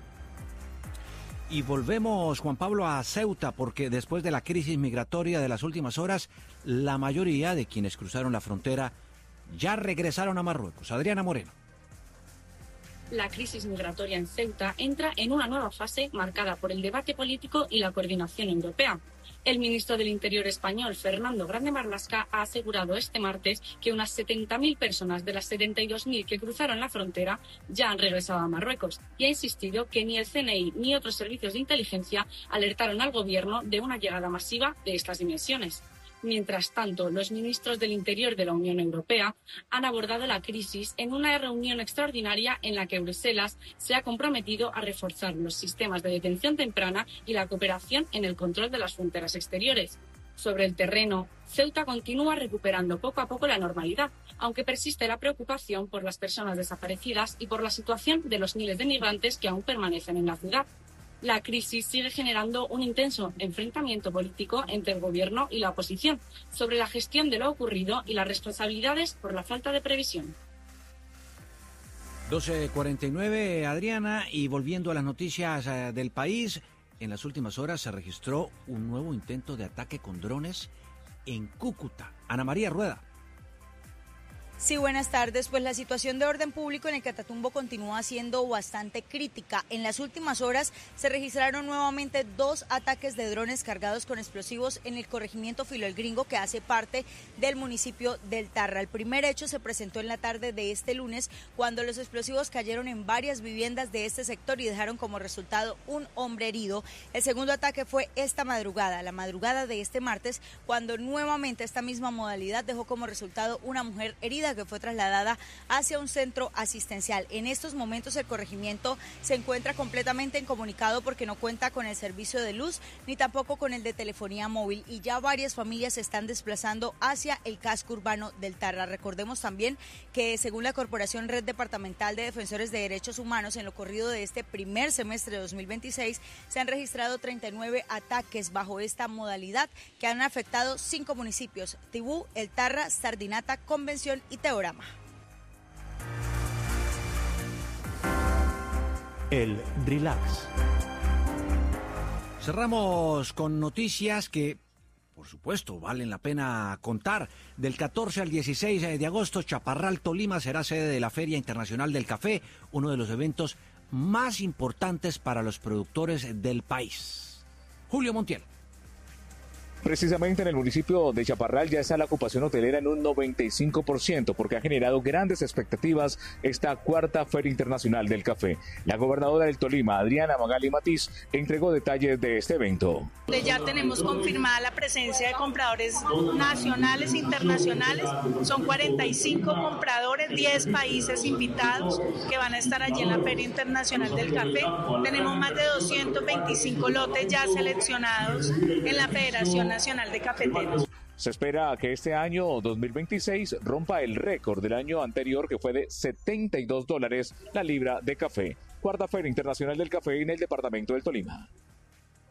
Y volvemos, Juan Pablo, a Ceuta, porque después de la crisis migratoria de las últimas horas, la mayoría de quienes cruzaron la frontera ya regresaron a Marruecos. Adriana Moreno. La crisis migratoria en Ceuta entra en una nueva fase marcada por el debate político y la coordinación europea. El ministro del Interior español, Fernando Grande Marlaska, ha asegurado este martes que unas 70.000 personas de las 72.000 que cruzaron la frontera ya han regresado a Marruecos y ha insistido que ni el CNI ni otros servicios de inteligencia alertaron al gobierno de una llegada masiva de estas dimensiones. Mientras tanto, los ministros del Interior de la Unión Europea han abordado la crisis en una reunión extraordinaria en la que Bruselas se ha comprometido a reforzar los sistemas de detención temprana y la cooperación en el control de las fronteras exteriores. Sobre el terreno, Ceuta continúa recuperando poco a poco la normalidad, aunque persiste la preocupación por las personas desaparecidas y por la situación de los miles de migrantes que aún permanecen en la ciudad. La crisis sigue generando un intenso enfrentamiento político entre el gobierno y la oposición sobre la gestión de lo ocurrido y las responsabilidades por la falta de previsión. 12:49, Adriana, y volviendo a las noticias del país, en las últimas horas se registró un nuevo intento de ataque con drones en Cúcuta. Ana María Rueda. Sí, buenas tardes. Pues la situación de orden público en el Catatumbo continúa siendo bastante crítica. En las últimas horas se registraron nuevamente 2 ataques de drones cargados con explosivos en el corregimiento Filo el Gringo, que hace parte del municipio del Tarra. El primer hecho se presentó en la tarde de este lunes, cuando los explosivos cayeron en varias viviendas de este sector y dejaron como resultado un hombre herido. El segundo ataque fue esta madrugada, la madrugada de este martes, cuando nuevamente esta misma modalidad dejó como resultado una mujer herida policía, que fue trasladada hacia un centro asistencial. En estos momentos el corregimiento se encuentra completamente incomunicado porque no cuenta con el servicio de luz ni tampoco con el de telefonía móvil, y ya varias familias se están desplazando hacia el casco urbano del Tarra. Recordemos también que según la Corporación Red Departamental de Defensores de Derechos Humanos, en lo corrido de este primer semestre de 2026 se han registrado 39 ataques bajo esta modalidad que han afectado 5 municipios: Tibú, El Tarra, Sardinata, Convención y Teorama. El Relax. Cerramos con noticias que, por supuesto, valen la pena contar. Del 14 al 16 de agosto, Chaparral, Tolima, será sede de la Feria Internacional del Café, uno de los eventos más importantes para los productores del país. Julio Montiel. Precisamente en el municipio de Chaparral ya está la ocupación hotelera en un 95% porque ha generado grandes expectativas esta cuarta Feria Internacional del Café. La gobernadora del Tolima, Adriana Magali Matiz, entregó detalles de este evento. Ya tenemos confirmada la presencia de compradores nacionales e internacionales. Son 45 compradores, 10 países invitados que van a estar allí en la Feria Internacional del Café. Tenemos más de 225 lotes ya seleccionados en la Federación Nacional de Cafeteros. Se espera que este año 2026 rompa el récord del año anterior, que fue de $72 la libra de café. Cuarta Feria Internacional del Café en el departamento del Tolima.